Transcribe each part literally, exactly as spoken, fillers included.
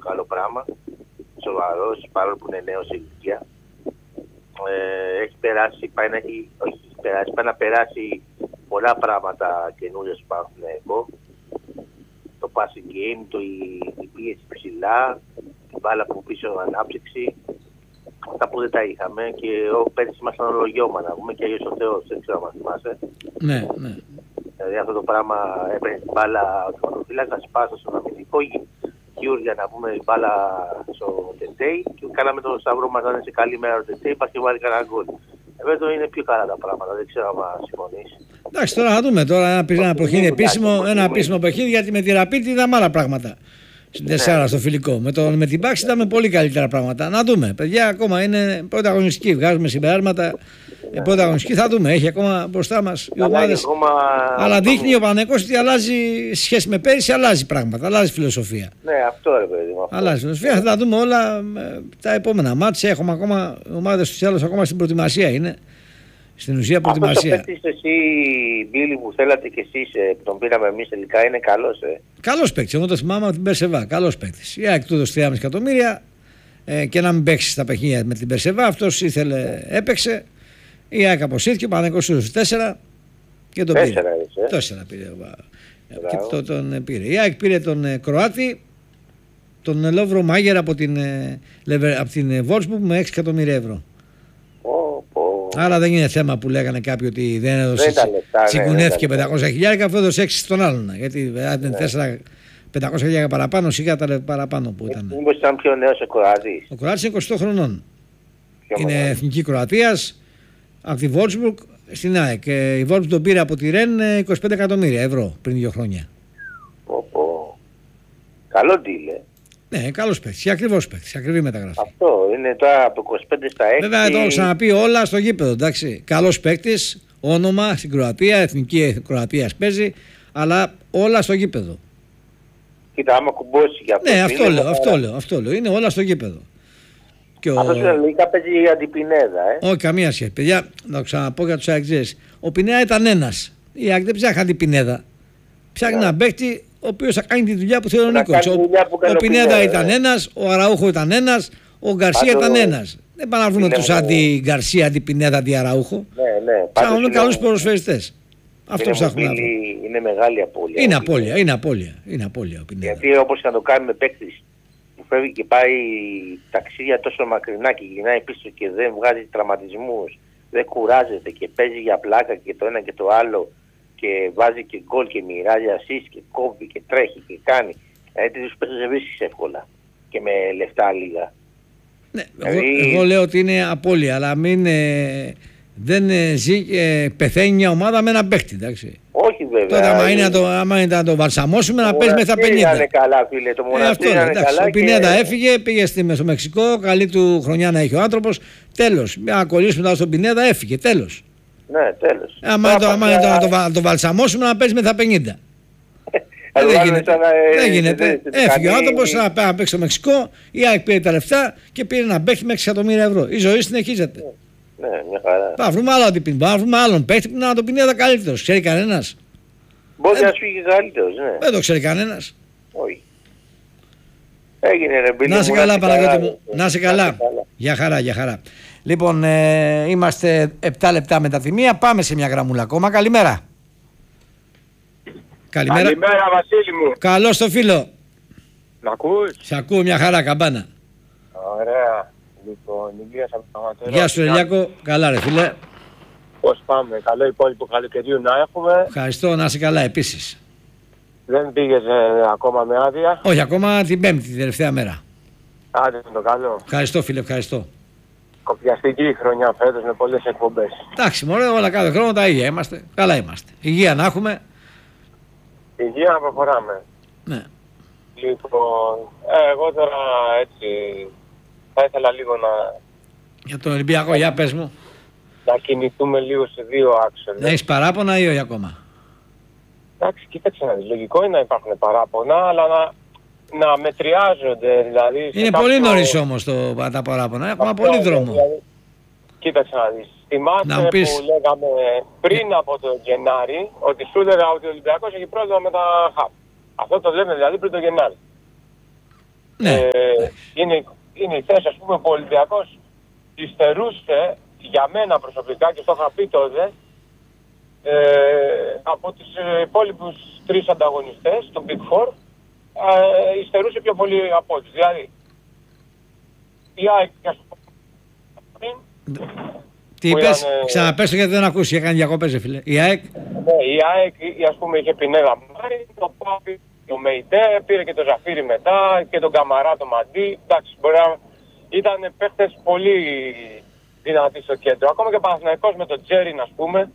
καλό πράγμα. Σοβαρός, παρόλο που είναι νέος σε ηλικία. Ε, έχει περάσει, πάει να, έχει, όχι, έχει περάσει, πάει να περάσει πολλά πράγματα καινούργια στο Παναθηναϊκό. Το passing game, το, η, η πίεση ψηλά, την μπάλα που πίσω ανάπτυξη. Αυτά που δεν τα είχαμε και εγώ πέρυσι ήμασταν ολογιώμα να πούμε και Αγίος ο Θεός, δεν ξέρω αν μας θυμάσαι. Ναι, ναι. Δηλαδή αυτό το πράγμα έπαιρνε την μπάλα ο τερματοφύλακας, σπάσα στον αμυντικό, Γιούρια να πούμε την μπάλα στο Τετέι και κάναμε τον σταυρό μας να είναι σε καλή μέρα ο Τετέι, πας και βάλει κανένα γκολ. Εδώ είναι πιο καλά τα πράγματα, δεν ξέρω αν συμφωνείς. Εντάξει, τώρα θα δούμε τώρα ένα, ένα παιχνίδι επίσημο, ένα επίσημο παιχνίδι, γιατί με τη Ραπίτη είδαμε άλλα πράγματα. Στην τεσσάρα ναι. Στο φιλικό. Με, το, με την Πάξη είδαμε πολύ καλύτερα πράγματα. Να δούμε. Παιδιά, ακόμα είναι πρωταγωνιστική. Βγάζουμε συμπεράσματα. Ναι. Πρωταγωνιστική θα δούμε. Έχει ακόμα μπροστά μας οι ομάδες. Ακόμα... Αλλά δείχνει ο Παναθηναϊκός ότι αλλάζει σχέση με πέρυσι, αλλάζει πράγματα. Αλλάζει φιλοσοφία. Ναι, αυτό ρε παιδί μου. Αλλάζει φιλοσοφία. Θα τα δούμε όλα τα επόμενα μάτια. Έχουμε ακόμα ομάδες του άλλους ακόμα στην προετοιμασία είναι. Στην ουσία προετοιμασία. Αυτό το παίκτης εσύ, Μπίλη, που θέλατε κι εσείς, που τον πήραμε εμείς τελικά, είναι καλός, ε. Καλός παίκτης, εγώ το θυμάμαι από την Περσεβά. Καλός παίκτης. Η ΑΕΚ του έδωσε τριάμισι εκατομμύρια ε, και να μην παίξει στα παιχνίδια με την Περσεβά. Αυτός ήθελε, έπαιξε. Η ΑΕΚ αποσύρθηκε, ο Παναθηναϊκός του έδωσε τέσσερα και τον τέσσερα, πήρε. Τέσσερα πήρε. Και το, τον πήρε. Η ΑΕΚ πήρε τον ε, Κροάτη, τον Λόβρο Μάγερ από την, ε, από την Wolfsburg με έξι εκατομμύρια ευρώ. Άρα δεν είναι θέμα που λέγανε κάποιοι ότι δεν έδωσε, τσιγκουνέθηκε πεντακόσια χιλιάρικα, αφού έδωσε έξι στον άλλον. Γιατί αν ήταν τέσσερα πεντακόσια χιλιάρικα παραπάνω, σιγά τα παραπάνω που ήταν. Μήπως ήταν πιο νέος ο Κροάτης. Ο Κροάτης είναι είκοσι χρονών. Πιο είναι μεγάλη. Εθνική Κροατίας, από τη Wolfsburg στην ΑΕΚ. Η Wolfsburg τον πήρε από τη Ρεν είκοσι πέντε εκατομμύρια ευρώ πριν δύο χρόνια. Πω, πω. Καλό deal, ε. Ναι, καλός παίκτης, ακριβώς παίκτης, ακριβή μεταγραφή. Αυτό είναι τώρα από είκοσι πέντε στα έξι. Βέβαια το έχω ξαναπεί όλα στο γήπεδο, εντάξει. Καλός παίκτης, όνομα στην Κροατία, εθνική Κροατίας παίζει, αλλά όλα στο γήπεδο. Κοίτα, άμα κουμπώσει για αυτό. Ναι, αυτό λέω, αυτό λέω, αυτό λέω, είναι όλα στο γήπεδο. Ο... Αυτό είναι λογικά παίζει η αντιπινέδα, ε. Όχι, καμία σχέση. Παιδιά, να το ξαναπώ για τους αεξές. Ο Πινέδα ήταν ένας. Η ΑΕΚ δεν ψάχνει αντιπινέδα. Ψάχνει έναν παίκτη ο οποίος θα κάνει τη δουλειά που θέλει ο Νίκος. Ο, ο Πινέδα ήταν ένας, ο Αραούχο ήταν ένας, ο Γκαρσία ήταν ένας. Δεν πάνε να βρούμε τους αντι Γκαρσία, αντι Πινέδα, αντι Αραούχο. Ναι, ναι. Ψάχνουν καλούς ποδοσφαιριστές. Αυτό ψάχνουν. Είναι μεγάλη απώλεια. Είναι απώλεια, είναι απώλεια. Είναι απώλεια ο Πινέδα. Γιατί όπως και να το κάνει με παίκτης που φεύγει και πάει ταξίδια τόσο μακρινά και γυρνάει πίσω και δεν βγάζει τραυματισμούς, δεν κουράζεται και παίζει για πλάκα και το ένα και το άλλο. Και βάζει και γκολ και μοιράζει ασίστ και κόβει και τρέχει και κάνει. Έτσι τους παίζεις δεν βρίσκεις εύκολα και με λεφτά λίγα. Ναι, δηλαδή... εγώ, εγώ λέω ότι είναι απώλεια, αλλά μην, ε, δεν ε, ζει, ε, πεθαίνει μια ομάδα με ένα παίχτη, εντάξει. Όχι βέβαια. Τότε άμα είναι, το, άμα είναι να το βαλσαμώσουμε να παίζει μέσα πενήντα. Είναι καλά φίλε, το Μοναστήρι είναι καλά. Ο Πινέδα και... έφυγε, πήγε στο Μεξικό, καλή του χρονιά να έχει ο άνθρωπος, τέλος. Μια κολλήσουμε τώρα στον Πινέδα, έφυγε, τέλος. Ναι, τέλος. Άμα το, άμα το, το, το, το βαλσαμώσουμε να παίζει μετά πενήντα. δεν γίνεται. Δεν γίνεται. Έφυγε ο άνθρωπος να παίξει στο Μεξικό, η ΑΕΚ πήρε τα λεφτά και πήρε να παίξει με έξι εκατομμύρια ευρώ. Η ζωή συνεχίζεται. Ναι, μια χαρά. Θα βρούμε άλλο αντιπίνη. Θα βρούμε άλλον παίχτη που να το Πινέδα καλύτερος. Ξέρει κανένας. Μπορεί να σου φύγει καλύτερος, ναι. Δεν το ξέρει κανένας. Όχι. Έγινε ρε Μπίλη. Να σε καλά Παναγιώτη μου. Να σε καλά. Για χαρά, για χαρά. Λοιπόν, ε, είμαστε επτά λεπτά μετά τη μία. Πάμε σε μια γραμμούλα ακόμα. Καλημέρα. Καλημέρα. Καλημέρα Βασίλη μου. Καλώς το φίλο. Μ' ακούς? Σε ακούω μια χαρά καμπάνα. Ωραία. Λοιπόν, Ηλίας από το Αματερό. Γεια σου Ελιάκο. Καλά ρε φίλε. Πώς πάμε? Καλό υπόλοιπο καλοκαιριού να έχουμε. Ευχαριστώ, να είσαι καλά επίσης. Δεν πήγες ε, ακόμα με άδεια? Όχι, ακόμα την Πέμπτη, την τελευταία μέρα. Άντε το καλό. Ευχαριστώ φίλε, ευχαριστώ. Κοπιαστική χρονιά φέτος με πολλές εκπομπές. Εντάξει, μωρέ, όλα κάθε χρόνο τα ίδια είμαστε. Καλά είμαστε. Υγεία να έχουμε. Υγεία να προχωράμε. Ναι. Λοιπόν, ε, εγώ τώρα έτσι θα ήθελα λίγο να... Για τον Ολυμπιακό, για πες μου. Να κινηθούμε λίγο σε δύο άξονες. Να έχεις παράπονα ή όχι ακόμα? Εντάξει, κοίταξε να δεις. Λογικό είναι να υπάρχουν παράπονα, αλλά να, να μετριάζονται. Δηλαδή, είναι κάποιο... πολύ νωρίς όμως το, τα παράπονα. Έχουμε αυτό, πολύ δρόμο. Δηλαδή, κοίταξε να δεις. Θυμάσαι πεις... που λέγαμε πριν από το Γενάρη ότι σου έλεγα ότι ο Ολυμπιακός έχει πρόβλημα με τα χαπ. Αυτό το λέμε δηλαδή πριν το Γενάρη. Ναι. Ε, είναι, είναι η θέση, ας πούμε, που ο Ολυμπιακός υστερούσε για μένα προσωπικά και το είχα πει τότε ε, από τους υπόλοιπους τρεις ανταγωνιστές, το Big Four, ε, υστερούσε πιο πολύ από τους. Δηλαδή, η ΑΕΚ, ας πούμε, τι είπες, ήταν, ξαναπες το γιατί δεν ακούσει, έκανε διακοπές, φίλε. Η ΑΕΚ. Ναι, η ΑΕΚ, ας πούμε, είχε Πινέδα Μάρη, το Πάπη, το Μεϊτέ, πήρε και το Ζαφύρι μετά και τον Καμαρά, το Μαντί. Εντάξει, μπορεί να ήταν παίχτες πολύ δυνατοί στο κέντρο. Ακόμα και ο Παναθηναϊκός με τον Τζέριν, ας πούμε,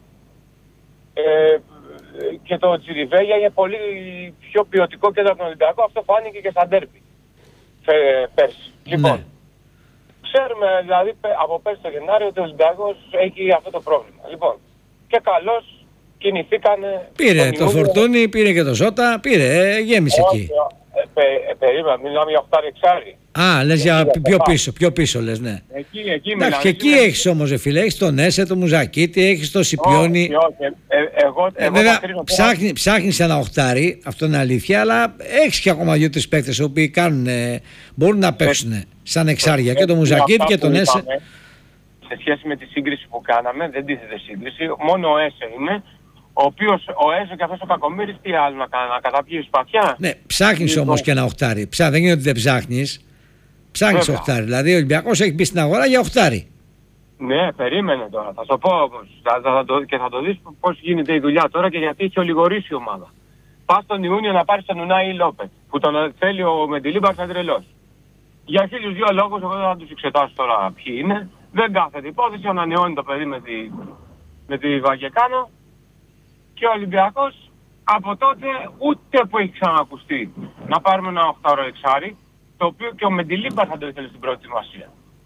ε, και το Τσιριβέλια είναι πολύ πιο ποιοτικό κέντρο από τον Ολυμπιακό. Αυτό φάνηκε και στα ντέρμπι πέρσι. Ναι. Λοιπόν, ξέρουμε δηλαδή από πέρσι το Γενάριο ότι ο Ολυμπιακός έχει αυτό το πρόβλημα. Λοιπόν, και καλώς κινηθήκανε. Πήρε το Φορτούνι, πήρε και το Ζώτα, πήρε, ε, γέμισε Όχι, εκεί. Ε, πε, ε, περίμενα, μιλάμε για οχτάρι εξάρι. Α, λες για πιο πίσω, πιο πίσω λες, ναι. Εκεί, εκεί Εντάξει, μιλάμε. και εκεί έχεις όμως, φίλε, έχεις τον Έσε, τον Μουζακίτη, έχεις τον Σιπιόνι. Όχι, όχι. Ε, ε, εγώ, Ε, εγώ βέβαια, θα κρίνω τώρα- ψάχνει, ψάχνεις ένα οχτάρι, αυτό είναι αλήθεια, αλλά έχεις και ακόμα δύο-τρεις παίκτες οι οποίοι κάνουν, ε, μπορούν να παίξουν σαν εξάρια. Και τον Μουζακίτη Αυτά και που τον Έσε. είπαμε, σε σχέση με τη σύγκριση που κάναμε, δεν τίθεται σύγκριση. Μόνο ο Έσε είναι, ο οποίος ο Έσε και αυτός ο Κακομοίρης τι άλλο να κάνει, να καταπιεί σπαθιά. Ναι, ψάχνεις Λοιπόν. όμως και ένα οχτάρι. Ψά, δεν είναι ότι δεν ψάχνεις. Ψάχνεις Βέβαια. οχτάρι. Δηλαδή ο Ολυμπιακός έχει μπει στην αγορά για οχτάρι. Ναι, περίμενε τώρα. Θα σου πω όμως. Θα, θα, θα το, και θα το δεις πώς γίνεται η δουλειά τώρα και γιατί έχει ολιγορήσει η ομάδα. Πας τον Ιούνιο να πάρεις τον Ουνάι Λόπετ, που τον θέλει ο Μεντιλίμπαρ σαν τρελός. Για χίλιους δύο λόγους, εγώ δεν θα τους εξετάσω τώρα ποιοι είναι. Δεν κάθεται υπόθεση, ανανεώνει το παιδί με τη, με τη Βαγεκάνο. Και ο Ολυμπιακός από τότε ούτε που έχει ξανακουστεί να πάρουμε ένα οχτάωρο εξάρι, το οποίο και ο Μεντιλίμπαρ θα το ήθελε στην προετοιμασία.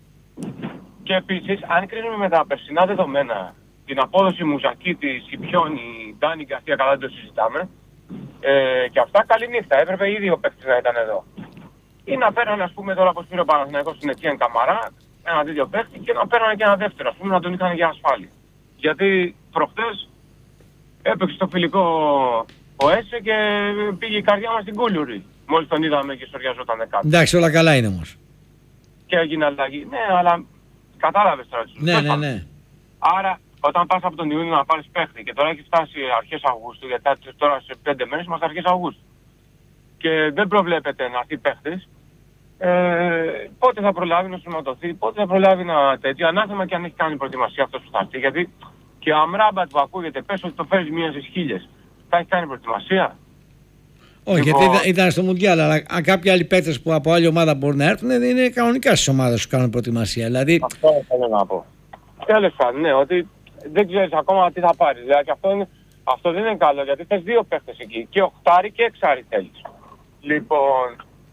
Και επίσης, αν κρίνουμε με τα περσινά δεδομένα την απόδοση Μουζακίτη, Σιπιόνι, Ντάνι Γκαρσία, καλά δεν το συζητάμε, ε, και αυτά καλή νύχτα, έπρεπε ήδη ο παίκτης να ήταν εδώ. Ή να πέρανε, ας πούμε, τώρα πως πήρε ο Παναθηναϊκός στην Ετιέν Καμαρά, ένα τέτοιο παίκτη, και να πέρανε και ένα δεύτερο, ας πούμε, να τον είχαν για ασφάλεια. Γιατί προχτές έπαιξε το φιλικό ο Έσε και πήγε η καρδιά μας στην Κούλουρη. Μόλις τον είδαμε και σοριαζόταν κάτω. Εντάξει, όλα καλά είναι όμως. Και έγινε αλλαγή. Ναι, αλλά κατάλαβες τώρα. Ναι, ναι, ναι. Άρα, όταν πας από τον Ιούνιο να πάρεις παίχτη και τώρα έχει φτάσει αρχές Αυγούστου, γιατί τώρα σε πέντε μέρες είμαστε αρχές Αυγούστου, και δεν προβλέπεται να έρθει παίχτης, ε, πότε θα προλάβει να σωματωθεί, πότε θα προλάβει να τέτοιο, ανάθεμα και αν έχει κάνει προετοιμασία αυτός που θα έρθει. Γιατί και ο Αμράμπατ που ακούγεται, πες ότι το φέρεις μία στις χίλιες, θα έχει κάνει προετοιμασία. Όχι, Λοιπόν, γιατί ήταν, ήταν στο Μουντιάλ, αλλά αν κάποιοι άλλοι παίκτες που από άλλη ομάδα μπορούν να έρθουν, είναι κανονικά στις ομάδες που κάνουν προετοιμασία. Δηλαδή, αυτό θέλω να πω. Τέλος πάντων, ναι, ότι δεν ξέρεις ακόμα τι θα πάρεις. Δηλαδή, αυτό, είναι, αυτό δεν είναι καλό, γιατί θες δύο παίχτες εκεί. Και οχτάρι και εξάρι θέλεις. Λοιπόν,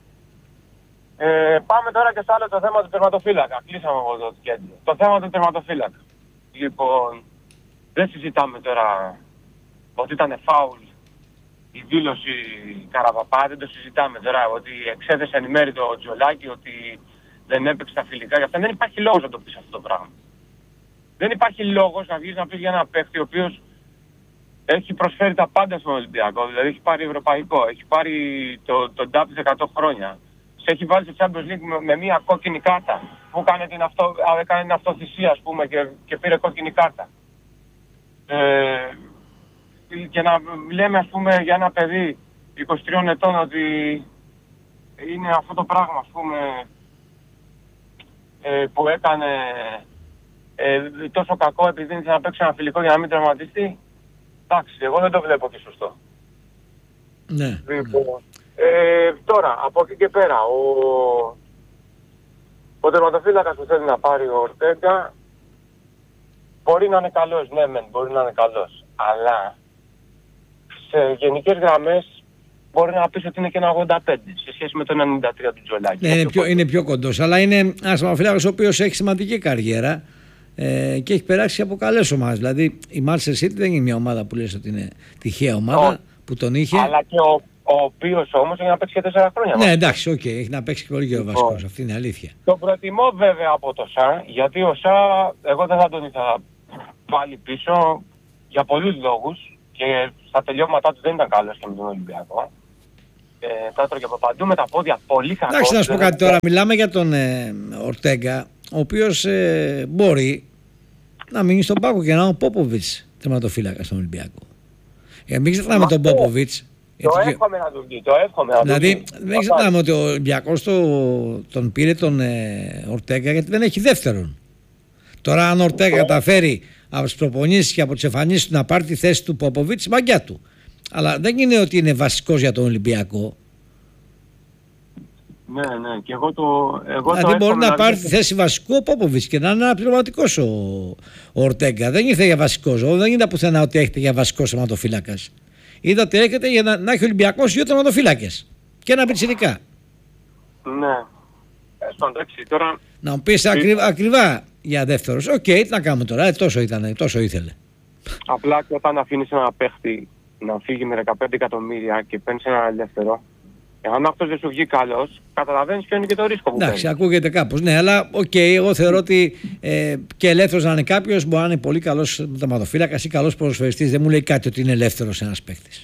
ε, πάμε τώρα και στο άλλο το θέμα του τερματοφύλακα. Κλείσαμε από το κέντρο. Το θέμα του τερματοφύλακα. Λοιπόν, δεν συζητάμε τώρα ότι ήταν φάουλ η δήλωση Καραπαπά, δεν το συζητάμε τώρα, ότι εξέθεσε εν μέρει το Τζολάκι, ότι δεν έπαιξε τα φιλικά, γι' αυτά δεν υπάρχει λόγος να το πεις αυτό το πράγμα. Δεν υπάρχει λόγος να βγεις να πεις για ένα παίκτη ο οποίος έχει προσφέρει τα πάντα στον Ολυμπιακό, δηλαδή έχει πάρει ευρωπαϊκό, έχει πάρει το, το ντάπ εκατό χρόνια, σε έχει βάλει στο Champions League με, με μια κόκκινη κάρτα, που έκανε την, αυτο, έκανε την αυτοθυσία, ας πούμε, και, και πήρε κόκκινη κάρτα. Ε, και να λέμε, ας πούμε, για ένα παιδί είκοσι τριών ετών ότι είναι αυτό το πράγμα, ας πούμε, ε, που έκανε ε, τόσο κακό επειδή ήθελε να παίξει ένα φιλικό για να μην τραυματιστεί. Εντάξει, εγώ δεν το βλέπω και σωστό. ναι. Λοιπόν, ε, τώρα, από εκεί και πέρα, ο, ο τερματοφύλακας που θέλει να πάρει ο Ορτέγκα μπορεί να είναι καλός, ναι μεν, μπορεί να είναι καλός, αλλά σε γενικές γραμμές μπορεί να πεις ότι είναι και ένα ογδόντα πέντε σε σχέση με το ενενήντα τρία του Τζολάκη. Ναι, είναι πιο, είναι πιο κοντός, αλλά είναι ένας τερματοφύλακας ο οποίος έχει σημαντική καριέρα ε, και έχει περάσει από καλές ομάδες. Δηλαδή η Manchester City δεν είναι μια ομάδα που λες ότι είναι τυχαία ομάδα, Oh. που τον είχε. Αλλά και ο, ο οποίος όμως έχει να παίξει και τέσσερα χρόνια. Ναι, εντάξει, οκ, okay, έχει να παίξει και πολύ και ο βασικός, αυτή είναι αλήθεια. Το προτιμώ βέβαια από το Σα, γιατί ο Σα εγώ δεν θα τον ήθελα πάλι πίσω για πολλούς λόγους και στα τελειώματά του δεν ήταν καλός και με τον Ολυμπιακό. Ε, τα έτρωγε από παντού με τα πόδια, πολύ κακό. Εντάξει, να σου πω κάτι τώρα. Μιλάμε για τον ε, Ορτέγκα, ο οποίος ε, μπορεί να μείνει στον πάγκο και να είναι ο Πόποβιτς τερματοφύλακα στον Ολυμπιακό. Για να μην ξεχνάμε τον Πόποβιτς. Το εύχομαι να του βγει, το εύχομαι να δηλαδή, του βγει. δεν ξεχνάμε ότι ο Ολυμπιακός το, τον πήρε τον ε, Ορτέγκα γιατί δεν έχει δεύτερον. Τώρα, αν ο Ορτέγκα καταφέρει από τις προπονήσεις και από τις εμφανίσεις του να πάρει τη θέση του Πόποβιτς, μαγκιά του. Αλλά δεν είναι ότι είναι βασικός για τον Ολυμπιακό. Ναι, ναι, και εγώ το. Εγώ δηλαδή, το μπορεί να, να πάρει δει... τη θέση βασικού ο Πόποβιτς και να είναι αναπληρωματικός ο, ο Ορτέγκα. Δεν ήρθε για βασικός. Δεν είδα πουθενά ότι έχετε για βασικός τερματοφύλακας. Είδα ότι έρχεται για να, να έχει ο Ολυμπιακός δύο τερματοφύλακες. Και ένα πιτσιρικά. Ναι. Ε, εντάξει, τώρα. Να μου πεις ακριβά, ακριβά για δεύτερος. Οκ, okay, τι να κάνουμε τώρα. Ε, τόσο, ήταν, τόσο ήθελε. Απλά και όταν αφήνεις ένα παίχτη να φύγει με δεκαπέντε εκατομμύρια και παίρνεις ένα ελεύθερο, εάν αυτός δεν σου βγει καλός, καταλαβαίνεις ποιο είναι και το ρίσκο που παίρνει. Εντάξει, ακούγεται κάπως. Ναι, αλλά οκ, okay, εγώ θεωρώ ότι ε, και ελεύθερος να είναι κάποιος μπορεί να είναι πολύ καλός τερματοφύλακας ή καλός ποδοσφαιριστής. Δεν μου λέει κάτι ότι είναι ελεύθερος ένας παίχτης.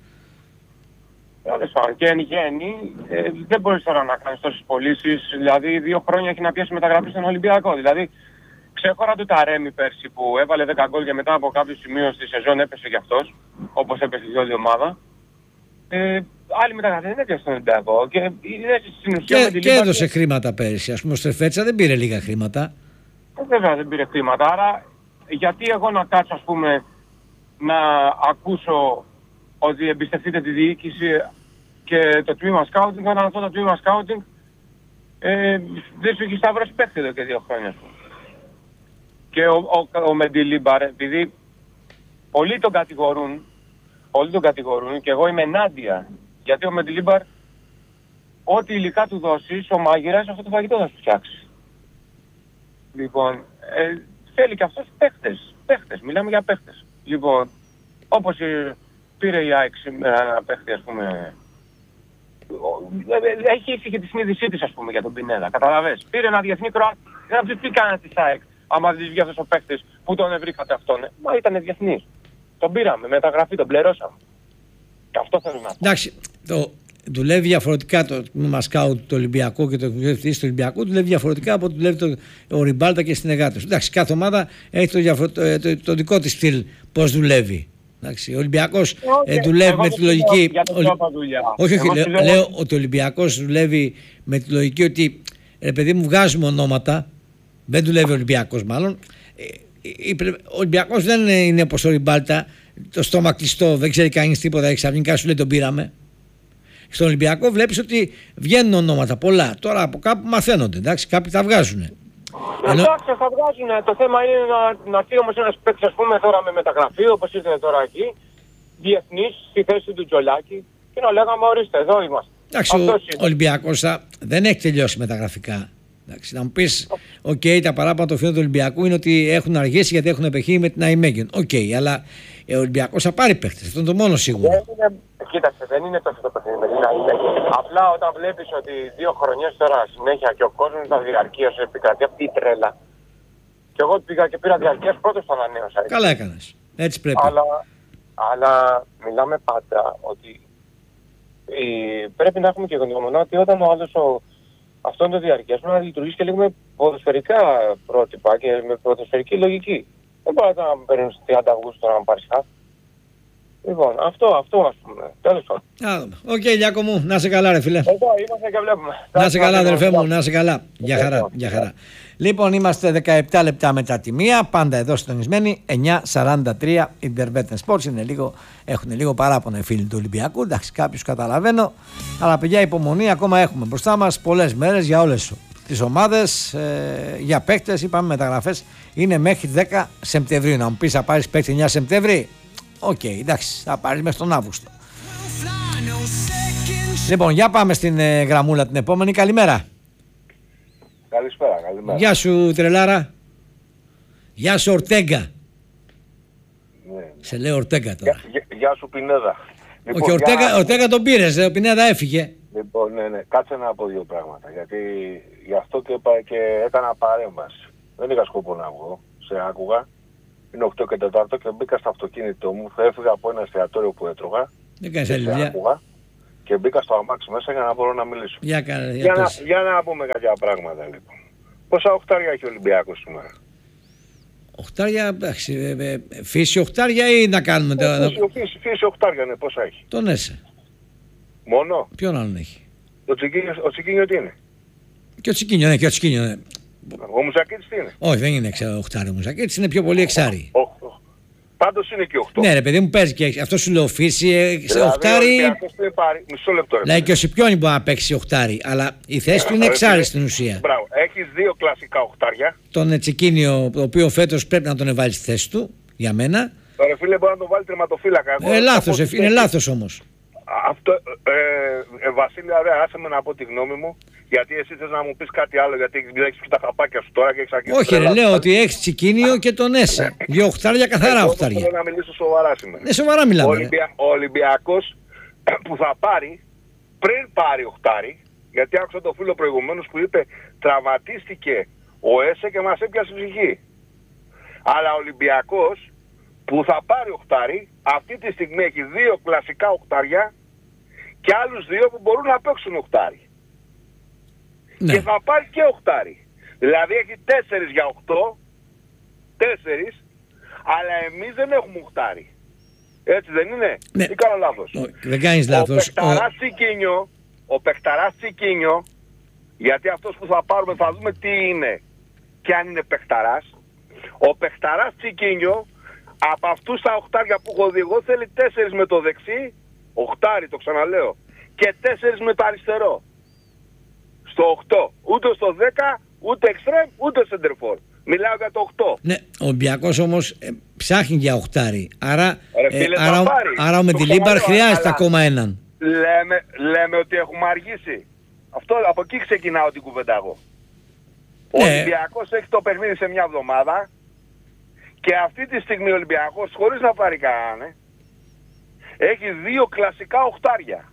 Και εν γέννη, ε, δεν μπορείς τώρα να κάνεις τόσες πωλήσεις. Δηλαδή, δύο χρόνια έχει να πιάσει μεταγραφή στον Ολυμπιακό. Δηλαδή, ξέχωρα του Ταρέμι πέρσι που έβαλε δέκα γκολ και μετά από κάποιο σημείο στη σεζόν έπεσε κι αυτός, όπως έπεσε η όλη ομάδα. Ε, άλλη μεταγραφή δεν έπιασε στον Ολυμπιακό. Και, στην ουσία και, με τη και Λίμπα έδωσε και... χρήματα πέρσι. Ας πούμε, ο Στρεφέτσα δεν πήρε λίγα χρήματα. Ε, βέβαια δεν πήρε χρήματα. Άρα, γιατί εγώ να κάτσω, ας πούμε, να ακούσω ότι εμπιστευτείτε τη διοίκηση και το τμήμα σκάουτινγκ, όταν αυτό το τμήμα σκάουτινγκ ε, δεν σου έχει σταυρώσει παίκτη εδώ και δύο χρόνια. Και ο, ο, ο Μεντιλίμπαρ, επειδή πολλοί τον κατηγορούν, πολλοί τον κατηγορούν και εγώ είμαι ενάντια, γιατί ο Μεντιλίμπαρ ό,τι υλικά του δώσεις, ο μάγειρας αυτό το φαγητό θα σου φτιάξει. Λοιπόν, ε, θέλει και αυτός παίχτες, παίχτες, μιλάμε για παίχτες. Λοιπόν, όπως ε, πήρε η ΑΕΚ ένα παίχτη, ας πούμε, έχει ήρθε και τη συνείδησή της, ας πούμε, για τον Πινέδα, καταλαβες. Πήρε ένα διεθνή Κροάτη, δεν θα τι κάνανε της ΑΕΚ, άμα δεν βγει αυτός ο παίχτης που τον βρήκατε αυτόν. Μα ήταν διεθνής. Τον πήραμε, μεταγραφή, τον πληρώσαμε. Και αυτό θέλω να πω. Εντάξει, το, δουλεύει διαφορετικά το τμήμα σκάουτ του Ολυμπιακού και το διευθυντή του Ολυμπιακού, δουλεύει διαφορετικά από ό,τι δουλεύει το, ο Ριμπάλτα και οι συνεργάτες. Εντάξει, κάθε ομάδα έχει το, διαφορο, το, το, το δικό της στυλ πώς δουλεύει. Εντάξει, ο Ολυμπιακός okay. ε, δουλεύει εγώ με τη λογική. Όχι, όχι, λέω, λέω ότι ο Ολυμπιακός δουλεύει με τη λογική ότι ρε παιδί μου βγάζουμε ονόματα. Δεν δουλεύει ο Ολυμπιακός μάλλον. Ο Ολυμπιακός δεν είναι όπως ο Ριμπάλτα, το στόμα κλειστό, δεν ξέρει κανείς τίποτα, ξαφνικά σου λέει τον πήραμε. Στον Ολυμπιακό βλέπεις ότι βγαίνουν ονόματα πολλά. Τώρα από κάπου μαθαίνονται, εντάξει, κάποιοι τα βγάζουν. Ενώ... Εντάξει, θα βγάζουν. Το θέμα είναι να, να έρθει όμως ένας παίκτης, ας πούμε, τώρα με μεταγραφή, όπως ήρθε τώρα εκεί, διεθνής, στη θέση του Τζολάκη, και να λέγαμε ορίστε, εδώ είμαστε. Εντάξει, ο Ολυμπιακός δεν έχει τελειώσει μεταγραφικά. Εντάξει, να μου πεις, οκ, okay, τα παράπονα του φίλου του Ολυμπιακού είναι ότι έχουν αργήσει γιατί έχουν επεχεί με την Αϊμέγεν. Οκ, okay, αλλά ο Ολυμπιακός θα πάρει παίχτες, αυτό είναι το μόνο σίγουρο. Δεν είναι, κοίταξε, δεν είναι τόσο το παιχνίδι με την Αϊμέγεν. Απλά όταν βλέπεις ότι δύο χρονιές τώρα συνέχεια και ο κόσμος θα διαρκεί ως επικρατεί αυτή η τρέλα. Και εγώ πήγα και πήρα διαρκείας πρώτος στο ανανέωσα. Καλά έκανες. Έτσι πρέπει. Αλλά, αλλά μιλάμε πάντα ότι ε, πρέπει να έχουμε και γνώμονα ότι όταν ο άλλος ο αυτό είναι το διαρκές, να λειτουργήσει και λίγο με ποδοσφαιρικά πρότυπα και με ποδοσφαιρική λογική. Δεν μπορεί να παίρνεις τριάντα Αυγούστου να πάρεις χάφ. Λοιπόν, αυτό, αυτό ας πούμε. Τέλος πάντων. Οκ, okay, Λιάκο μου, να σε καλά ρε φίλε. Εδώ είμαστε και βλέπουμε. Να σε καλά αδερφέ μου, να σε καλά. Για χαρά, για χαρά. Λοιπόν, είμαστε δεκαεπτά λεπτά μετά τη μία, πάντα εδώ συντονισμένοι, εννιά σαράντα τρία Interbetten Sports. Είναι λίγο, έχουν λίγο παράπονα οι φίλοι του Ολυμπιακού. Εντάξει, κάποιους καταλαβαίνω. Αλλά παιδιά, υπομονή ακόμα έχουμε μπροστά μας πολλές μέρες για όλες τις ομάδες. Ε, για παίκτες, είπαμε μεταγραφές, είναι μέχρι δέκα Σεπτεμβρίου. Να μου πεις, θα πάρεις παίκτη εννιά Σεπτεμβρίου. Οκ, okay, εντάξει, θα πάρεις μέχρι τον Αύγουστο. Λοιπόν, για πάμε στην ε, γραμμούλα την επόμενη. Καλημέρα. Καλησπέρα, καλημέρα. Γεια σου τρελάρα. Γεια σου Ορτέγκα. Ναι. Σε λέω Ορτέγκα τώρα. Γεια, γεια σου Πινέδα. Λοιπόν, όχι, Ορτέγκα, για... Ορτέγκα τον πήρες, ο Πινέδα έφυγε. Λοιπόν, ναι, ναι, κάτσε να πω δύο πράγματα. Γιατί γι' αυτό και, και έκανα παρέμβαση. Δεν είχα σκοπό να βγω, σε άκουγα. Είναι οκτώ και τέσσερα και μπήκα στο αυτοκίνητό μου. Θα έφυγα από ένα εστιατόριο που έτρωγα. Δεν κάνεις άλλη δουλειά. και μπήκα στο αμάξι μέσα για να μπορώ να μιλήσω. Για, για, για, να, για να πούμε κάποια πράγματα λοιπόν. Πόσα οχτάρια έχει ο Ολυμπιακός σήμερα? Οχτάρια, εντάξει, φύση οχτάρια ή να κάνουμε το... Φύση, φύση, φύση οχτάρια, ναι, πόσα έχει? Τον Έσε. Μόνο? Ποιον άλλον έχει? Ο Τσικίνιο, ο Τσικίνιο τι είναι? Και ο Τσικίνιο, ναι, και ο Τσικίνιο, ναι. Ο Μουζακίτης τι είναι? Όχι, δεν είναι οχτάρι ο Μουζακίτης, είναι πιο πολύ εξάρι. Πάντως είναι και οκτώ. Ναι, ρε παιδί μου, παίζει και αυτό σου λέω φύση, δηλαδή, οχτάρι. Πάρει, μισό λεπτό. Δηλαδή και ο Σιπιόνι μπορεί να παίξει οχτάρι, αλλά η θέση του είναι εξάρι στην ουσία. Μπράβο. Έχεις δύο κλασικά οχτάρια. Τον Τσικίνιο, το οποίο φέτος πρέπει να τον βάλει στη θέση του, για μένα. Ρε φίλε, μπορεί να τον βάλει τερματοφύλακα. Ε, λάθος, ε, είναι λάθος όμως. Αυτό, ε, ε, Βασίλη, ωραία, άσε με να πω τη γνώμη μου. Γιατί εσύ θες να μου πεις κάτι άλλο, γιατί έχεις πει τα χαπάκια σου τώρα και έχεις αρχίσει. Όχι, ρε, λέω ότι έχεις Τσικίνιο και τον Έσε. Δύο οχτάρια, καθαρά οχτάρια. Θέλω να μιλήσω σοβαρά σήμερα. Ναι, σοβαρά μιλάμε. Ο, Ολυμπια... ο Ολυμπιακός που θα πάρει, πριν πάρει οχτάρι, γιατί άκουσα το φίλο προηγουμένως που είπε τραυματίστηκε ο Έσε και μας έπιασε ψυχή. Αλλά ο Ολυμπιακός που θα πάρει οχτάρι, αυτή τη στιγμή έχει δύο κλασικά οχτάρια και άλλους δύο που μπορούν να παίξουν οχτάρι. Ναι. Και θα πάρει και οχτάρι. Δηλαδή έχει τέσσερις για οκτώ, τέσσερις, αλλά εμείς δεν έχουμε οχτάρι. Έτσι δεν είναι? Ναι. Ή κάνω λάθος? Ο, δεν κάνεις λάθος. Ο παιχταράς ο... Τσικίνιο, ο παιχταράς Τσικίνιο, γιατί αυτός που θα πάρουμε θα δούμε τι είναι και αν είναι παιχταράς. Ο παιχταράς Τσικίνιο, από αυτούς τα οχτάρια που έχω δει εγώ, θέλει τέσσερις με το δεξί, οχτάρι το ξαναλέω, και τέσσερις με το αριστερό. Στο οκτώ. Ούτε στο δέκα, ούτε εξτρέμ, ούτε σεντερφόρ. Μιλάω για το οκτώ. Ναι, ο Ολυμπιακός όμως ε, ψάχνει για οχτάρι. Άρα, Ρε, φίλε, ε, άρα, άρα ο Μεντιλίμπαρ χρειάζεται ακόμα έναν. Λέμε, λέμε ότι έχουμε αργήσει. Αυτό, από εκεί ξεκινάω την κουβέντα εγώ. Ο Ναι. Ολυμπιακός έχει το παιχνίδι σε μια εβδομάδα και αυτή τη στιγμή ο Ολυμπιακός, χωρίς να πάρει κανέναν, έχει δύο κλασικά οχτάρια.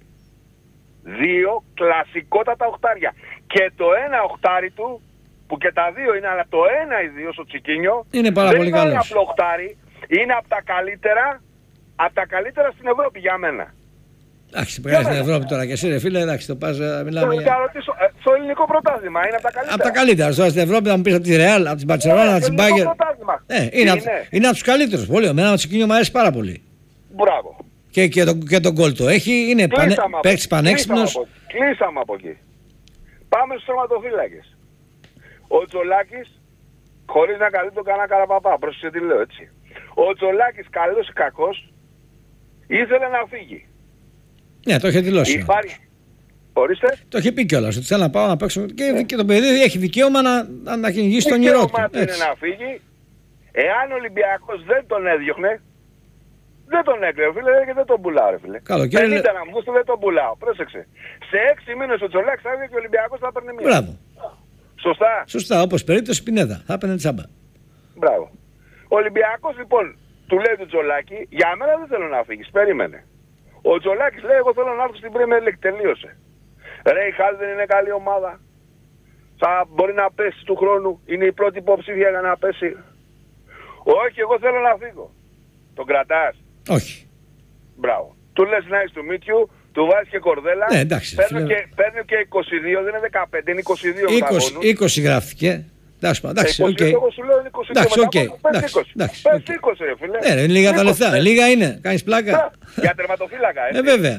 Δύο κλασικότατα οχτάρια. Και το ένα οχτάρι του, που και τα δύο είναι, αλλά το ένα ιδίως ο Τσικίνιο, είναι πάρα δεν πολύ είναι καλός. ένα απλό οχτάρι, είναι από τα καλύτερα, από τα καλύτερα στην Ευρώπη για μένα. Εντάξει, πήγα στην Ευρώπη τώρα και εσύ ρε φίλε, εντάξει, το πας, μιλάμε Θέλω για... να ρωτήσω, ε, στο ελληνικό πρωτάθλημα είναι από τα καλύτερα. Από τα καλύτερα, τώρα στην Ευρώπη θα μου πεις από τη Ρεάλ, από την Μπαρτσελόνα, από την Μπάγκερ. Ε, είναι, από, είναι από τους καλύτερους, πολύ, εμένα ο Τσικίνιο μου αρέσει πάρα πολύ. Μπράβο. Και, και, το, και τον γκολ το έχει, είναι πανε, παίκτης πανέξυπνος. Κλείσαμε από εκεί. Πάμε στους τερματοφύλακες. Ο Τζολάκης, χωρίς να καλύπτω κανένα καραπαπά, πρόσεξε τι λέω έτσι. Ο Τζολάκης, καλός ή κακός, ήθελε να φύγει. Ναι, το είχε δηλώσει. Υπάρχει... Ορίστε. Το είχε πει κιόλας, ότι θέλω να πάω να παίξω και, ναι. Και το παιδί έχει δικαίωμα να, να, να κυνηγήσει τον όνειρό του. Δικαίωμα είναι να φύγει. Εάν ο Ολυμπιακός δεν τον έδιωχνε, δεν τον έκλαιω φίλε και δεν τον πουλάω ρε φίλε. Καλοκαίρι. Δεν ήταν Αυγούστου, δεν τον πουλάω. Πρόσεξε. Σε έξι μήνες ο Τζολάκης θα έβγαινε και ο Ολυμπιακός θα έπαιρνε μία. Μπράβο. Σωστά. Σωστά, όπως περίπτωση Πινέδα. Θα έπαιρνε τσάμπα. Μπράβο. Ο Ολυμπιακός λοιπόν του λέει του Τζολάκη, για μένα δεν θέλω να φύγεις, περίμενε. Ο Τζολάκης λέει, εγώ θέλω να έρθω στην Premier League, τελείωσε. Ρε η Χάλ δεν είναι καλή ομάδα. Θα μπορεί να πέσει του χρόνου, είναι η πρώτη υποψήφια για να πέσει. Όχι, εγώ θέλω να φύγω. Τον κρατάς? Όχι. Μπράβο. Του λες nice to meet you, του βάζεις και κορδέλα. Ναι, εντάξει. Παίρνω, φίλε... και, παίρνω και είκοσι δύο, δεν είναι δεκαπέντε, είναι είκοσι δύο είκοσι, είκοσι γράφτηκε. Εντάξει, οκ. Εγώ σου λέω είκοσι δύο. Εντάξει, οκ. Πες είκοσι ρε φίλε. Ναι, είναι λίγα τα λεφτά. Λίγα είναι. Κάνεις πλάκα. Για τερματοφύλακα, έτσι. Ε, βέβαια.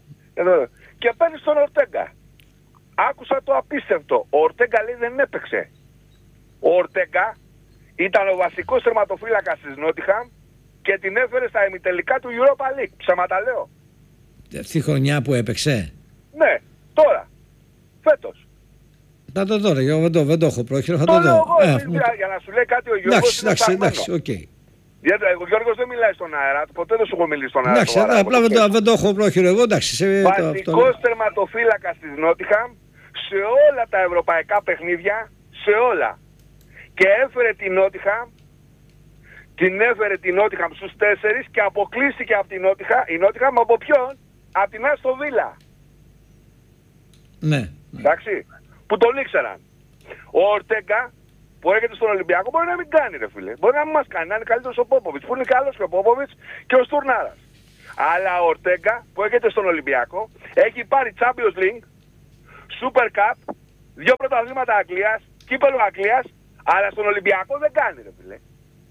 Και παίρνεις τον Ορτέγκα. Άκουσα το απίστευτο. Ο Ορτέγκα λέει δεν έπαιξε. Ο Ορτέγκα ήταν ο βασικός τερματοφύλακας της Νότιχαμ και την έφερε στα ημιτελικά του Europa League. Ψέματα λέω. Αυτή η χρονιά που έπαιξε. Ναι, τώρα. Φέτος. Θα το δω, εγώ δεν το, δεν το έχω πρόχειρο, θα το, το δω. Εγώ, ε, μου... Για να σου λέει κάτι ο Γιώργος. Εντάξει, εντάξει, οκ. Okay. Γιατί ο Γιώργος δεν μιλάει στον αέρα, ποτέ δεν σου έχω μιλήσει στον αέρα. Εντάξει, απλά δεν το, δεν το έχω πρόχειρο εγώ, εντάξει. Σε, βασικός το, τερματοφύλακας της Νότιχαμ σε όλα τα ευρωπαϊκά παιχνίδια, σε όλα. Και έφερε την Νότιχαμ, την έφερε την Νότιχαμ στους τέσσερις και αποκλείστηκε από την Νότιχαμ, η Νότιχαμ από ποιον? Από την Άστον Βίλα. Ναι. Εντάξει, που τον ήξεραν. Ο Ορτέγκα που έρχεται στον Ολυμπιακό μπορεί να μην κάνει ρε φίλε. Μπορεί να μην μας κάνει, να είναι καλύτερος ο Πόποβιτς, που είναι καλός και ο Πόποβιτς και ο Στουρνάρας. Αλλά ο Ορτέγκα που έρχεται στον Ολυμπιακό έχει πάρει Champions League, Super Cup, δύο πρωταθλήματα Αγγλίας, κύπελλο Αγγλίας, αλλά στον Ολυμπιακό δεν κάνει, ρε φίλε.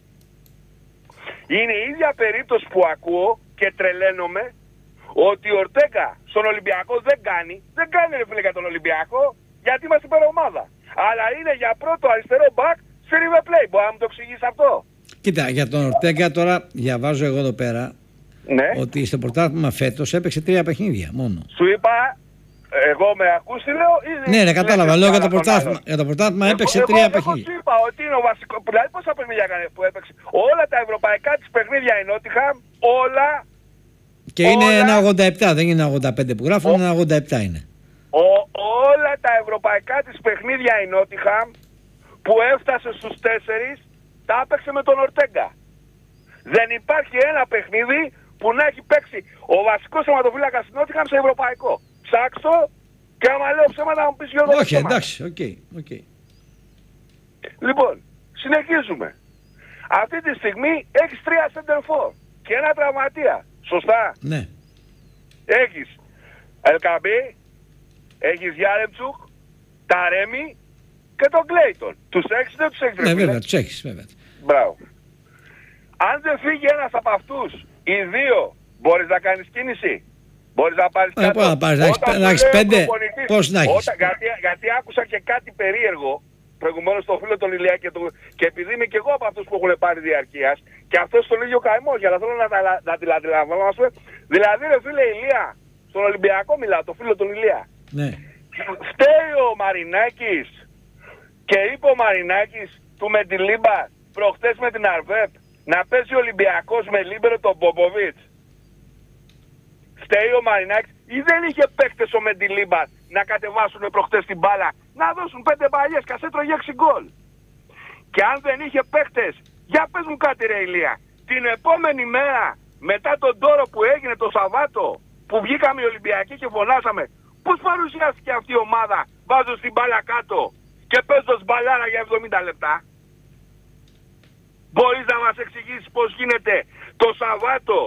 Είναι η ίδια περίπτωση που ακούω και τρελαίνομαι ότι ο Ορτέγκα στον Ολυμπιακό δεν κάνει. Δεν κάνει, ρε φίλε, για τον Ολυμπιακό, γιατί είμαστε υπερομάδα. Αλλά είναι για πρώτο αριστερό μπακ σε River Plate. Μπορεί να μου το εξηγήσει αυτό? Κοίτα, για τον Ορτέγκα τώρα διαβάζω εγώ εδώ πέρα, ναι, ότι στο πρωτάθλημα φέτος έπαιξε τρία παιχνίδια μόνο. Σου είπα, εγώ με ακούς τι λέω? Ή ναι, ναι, κατάλαβα. Λέω για το πρωτάθλημα. Για το πρωτάθλημα έπαιξε εγώ, τρία εγώ, παιχνίδια. Εγώ σου είπα ότι είναι ο βασικός. Δηλαδή, πόσα παιχνίδια έκανε που έπαιξε? Όλα τα ευρωπαϊκά της παιχνίδια η Νότιχαμ, όλα. Και όλα, είναι ένα ογδόντα επτά, δεν είναι ογδόντα πέντε που γράφουν, είναι ένα ογδόντα επτά είναι. Ο, όλα τα ευρωπαϊκά της παιχνίδια η Νότιχαμ που έφτασε στους τέσσερις, τα έπαιξε με τον Ορτέγκα. Δεν υπάρχει ένα παιχνίδι που να έχει παίξει ο βασικός θεματοφύλακας της Νότιχαμ σε ευρωπαϊκό. Ψάξω και άμα λέω ψέματα να μου πεις Γιώργο. Όχι, εντάξει, οκ, okay, okay. Λοιπόν, συνεχίζουμε. Αυτή τη στιγμή έχεις τρία center for και ένα τραυματία. Σωστά? Ναι. Έχεις Ελκαμπή, έχεις Γιάρεμτσουκ, Ταρέμι και τον Κλέιτον. Τους έχεις ή δεν τους έχεις? Ναι, βέβαια, τους έχεις, βέβαια. Μπράβο. Αν δεν φύγει ένας από αυτούς, οι δύο, μπορείς να κάνεις κίνηση? Μπορείς να πάρεις ε, κάτω? Πώς να πάρεις, να έχεις πέντε, πώς να έχεις? Όταν, γιατί, γιατί άκουσα και κάτι περίεργο προηγουμένως στο φίλο τον Ηλία και, το, και επειδή είμαι και εγώ από αυτούς που έχουν πάρει διαρκείας και αυτός τον ίδιο καημό, για να θέλω να, να, να την αντιλαμβάνομαι. Δηλαδή ρε φίλε Ηλία, στον Ολυμπιακό μιλάω, το φίλο τον Ηλία. Ναι. Φταίει ο Μαρινάκης και είπε ο Μαρινάκης του Μεντιλίμπα προχτές με την Αρβέπ να παίζει ο Ολυμπιακός με λίμπερο τον Μπομποβίτς. Φταίει ο Μαρινάκης ή δεν είχε παίκτες ο Μεντιλίμπα να κατεβάσουν προχτές την μπάλα, να δώσουν πέντε μπαλιές, κασέτρογε έξι γκολ? Και αν δεν είχε παίκτες, για πες μου κάτι ρε Ηλία, την επόμενη μέρα μετά τον τόρο που έγινε το Σαββάτο που βγήκαμε οι Ολυμπιακοί και φωνάσαμε, πώς παρουσιάστηκε αυτή η ομάδα βάζοντας την μπάλα κάτω και παίζοντας μπαλάρα για εβδομήντα λεπτά? Μπορείς να μας εξηγήσεις πώς γίνεται το Σαββάτο,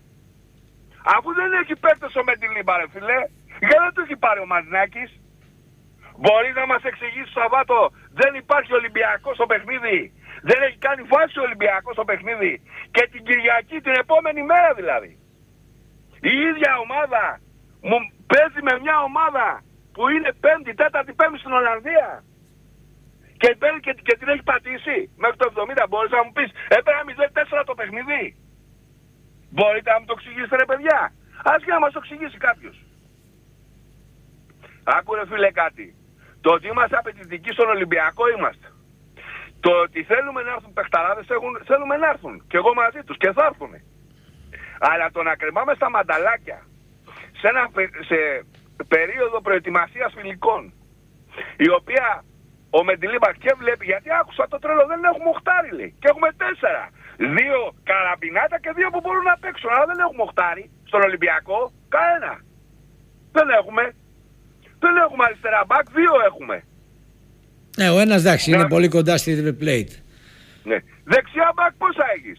αφού δεν έχει παίκτες ο Μεντιλίμπα ρε φίλε? Γιατί δεν το έχει πάρει ο Μαρινάκης? Μπορείς να μας εξηγήσεις το Σαββάτο δεν υπάρχει Ολυμπιακός στο παιχνίδι? Δεν έχει κάνει βάση ο Ολυμπιακός στο παιχνίδι? Και την Κυριακή, την επόμενη μέρα δηλαδή, η ίδια ομάδα μου παίζει με μια ομάδα που είναι πέμπτη, τέταρτη, πέμπτη στην Ολλανδία και, και, και την έχει πατήσει μέχρι το εβδομήντα. Μπορείς να μου πεις έπαιρνα μηδέν τέσσερα το παιχνίδι? Μπορείτε να μου το εξηγήσετε ρε παιδιά? Ας και να μας το εξηγήσει κάποιος. Άκου ρε φίλε κάτι. Το ότι είμαστε απαιτητικοί στον Ολυμπιακό είμαστε. Το ότι θέλουμε να έρθουν παιχταράδες, θέλουμε να έρθουν. Και εγώ μαζί τους και θα έρθουν. Αλλά το να κρεμάμε στα μανταλάκια σε, ένα, σε περίοδο προετοιμασίας φιλικών, η οποία ο Μεντιλίμπα και βλέπει, γιατί άκουσα το τρέλο, δεν έχουμε οχτάρι λέει. Και έχουμε τέσσερα. Δύο καραμπινάτα και δύο που μπορούν να παίξουν. Αλλά δεν έχουμε οχτάρι στον Ολυμπιακό. Κανένα. Δεν έχουμε. Δεν έχουμε αριστερά μπακ, δύο έχουμε. Ναι, ο ένας εντάξει είναι πολύ κοντά στη River Plate. Ναι. Δεξιά μπακ πόσα έχεις?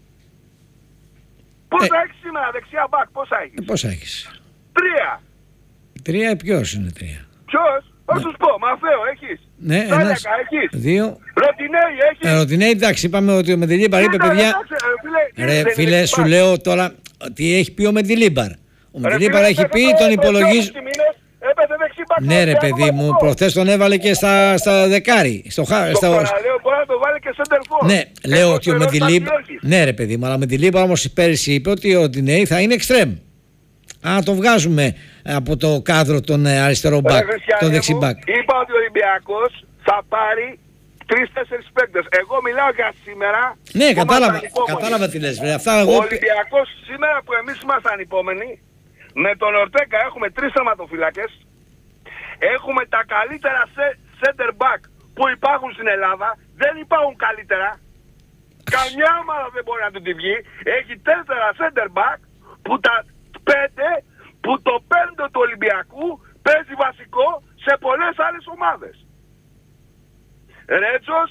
Πόσα ε, έχεις σήμερα δεξιά μπακ, πόσα έχεις? Ε, πόσα έχεις? Τρία. Τρία, ποιος είναι τρία? Ποιος? Θα ναι. σου πω, Μαφέο έχεις? Ναι, Τάλιακα ένας, έχεις? δύο. Ροτινέι έχεις? Ε, Ροτινέι, εντάξει, είπαμε ότι ο Μεντιλίμπαρ είπε παιδιά. Ρε φίλε, φίλε σου λέω τώρα τι έχει πει ο Μεντιλίμπαρ. Ο Μεντιλίμπαρ έχει πει, τον υπολογίζει. Ναι ρε παιδί μου, προχθές τον έβαλε και στα, στα δεκάρι. Στο χάρι. Στο παραλέω μπορεί να το βάλει και σέντερφορ. Ναι, λέω ότι ο Μεντιλίμπαρ. Ναι ρε παιδί μου, αλλά ο Μεντιλίμπαρ όμως πέρυσι είπε ότι ο Ντινέι θα είναι εξτρέμ. Αν το βγάζουμε από το κάδρο τον αριστερό μπακ, τον δεξιμπακ. Είπα ότι ο Ολυμπιακός θα πάρει τρεις-τέσσερις παίκτες. Εγώ μιλάω για σήμερα. Ναι, κατάλαβα, κατάλαβα τι λες. Αυτά εγώ... Ο Ολυμπιακός σήμερα που εμείς είμαστε ανυπόμενοι, με τον Ορτέγκα έχουμε τρεις θεματοφύλακες. Έχουμε τα καλύτερα center back που υπάρχουν στην Ελλάδα. Δεν υπάρχουν καλύτερα. Καμιά ομάδα δεν μπορεί να του τη βγει. Έχει τέσσερα center back που τα πέντε, που το πέντε του Ολυμπιακού παίζει βασικό σε πολλές άλλες ομάδες. Ρέτσος,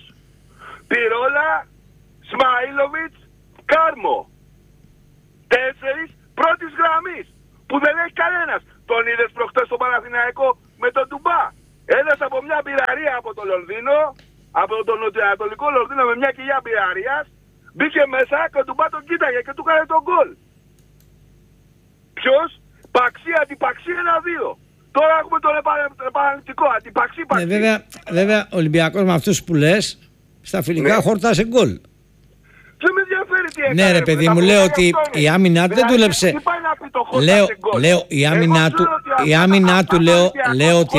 Πυρόλα, Σμαΐλοβιτς, Κάρμο. Τέσσερις πρώτης γραμμής που δεν έχει κανένας. Τον είδες προχτές στο Παναθηναϊκό με τον Ντουμπά. Έδωσε από μια μπειραρία από το Λονδίνο, από τον νοτιοανατολικό Λονδίνο με μια κοιλιά μπειραρίας, μπήκε μέσα και ο Ντουμπά τον κοίταγε και του έκανε τον γκολ. Ποιος? Παξί, αντιπαξί, ένα-δύο. Τώρα έχουμε τον επαναληπτικό, αντιπαξί, παξί. Ναι, βέβαια, βέβαια ο Ολυμπιακός με αυτούς που λες, στα φιλικά ναι. χόρτασε γκολ. Δεν με ενδιαφέρει τι έκανε. Ναι ρε παιδί μου, λέω ότι η άμυνά του δεν δούλεψε. Λέω, λέω η άμυνά του, η άμυνά του λέω, λέω ότι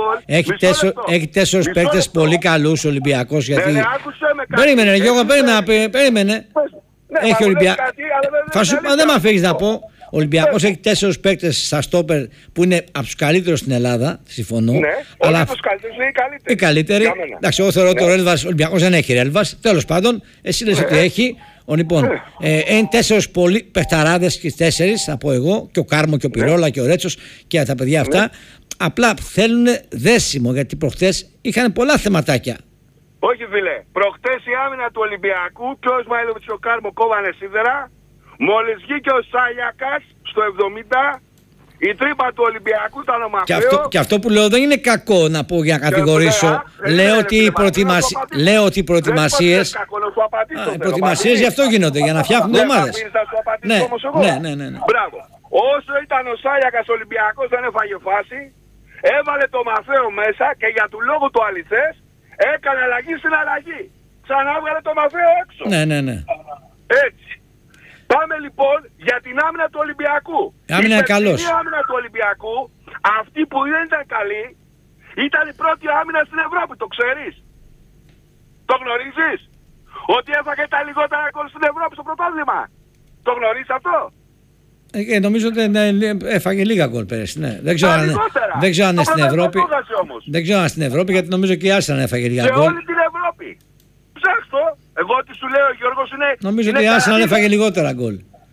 έχει τέσσερις παίκτες πολύ καλούς ο Ολυμπιακός, γιατί... Περίμενε ρε Γιώργο, περίμενε, περίμενε. Έχει Ολυμπιακός. Θα σου πω, δεν με αφήνεις να πω. Ο Ολυμπιακός έχει τέσσερις παίκτες στα στόπερ που είναι από τους καλύτερους στην Ελλάδα, συμφωνώ. Ναι, αλλά τους καλύτερους είναι οι καλύτεροι. Οι καλύτεροι. Εντάξει, εγώ θεωρώ ότι ο Ρέλβας, ο Ολυμπιακός δεν έχει Ρέλβας. Τέλος πάντων, εσύ λες ότι έχει. Λοιπόν, ε, είναι τέσσερις πολύ παιχταράδες και τέσσερις, θα πω εγώ, και ο Κάρμο και ο Πυρόλα και ο Ρέτσος και τα παιδιά αυτά. Απλά θέλουν δέσιμο, γιατί προχτές είχαν πολλά θεματάκια. Όχι φίλε, προχτές η άμυνα του Ολυμπιακού και ο Ισμαήλοβιτς και ο Κάρμο κόβανε σίδερα. Μόλις βγήκε ο Σάλιακας στο εβδομήντα, η τρύπα του Ολυμπιακού ήταν ο Μαφέο. Και αυτό, και αυτό που λέω δεν είναι κακό να πω για να κατηγορήσω. Λέω ότι οι προετοιμασίες... Λέω ότι οι προετοιμασίες... Οι προετοιμασίες γι' αυτό γίνονται, για να φτιάχνουν ομάδες. Ναι, ναι, ναι, ναι, ναι. Μπράβο. Όσο ήταν ο Σάλιακας Ολυμπιακός δεν έφαγε φάση, έβαλε το Μαφέο μέσα και για του λόγου του αληθές έκανε αλλαγή στην αλλαγή. Ξανά έβγαλε το Μαφέο έξω. Ναι, ναι, ναι. Έτσι. Πάμε λοιπόν για την άμυνα του Ολυμπιακού. Η άμυνα είναι καλός. Η άμυνα του Ολυμπιακού, αυτή που δεν ήταν καλή, ήταν η πρώτη άμυνα στην Ευρώπη, το ξέρεις. Το γνωρίζεις? Ότι έφαγε τα λιγότερα γκολ στην Ευρώπη στο πρωτάθλημα. Το γνωρίζεις αυτό? Ε, νομίζω ότι ναι, έφαγε λίγα γκολ πέρυσι. Ναι. Δεν ξέρω αν, δεν ξέρω αν είναι στην Ευρώπη. Δεν ξέρω αν είναι στην Ευρώπη, γιατί νομίζω και η Άρσενα έφαγε λίγα γκολ. Σε όλη την Ευρώπη. Ψάχτω. Εγώ τι σου λέω, Γιώργος, είναι... Νομίζω ότι η Άρσεναλ έφαγε λιγότερα γκολ.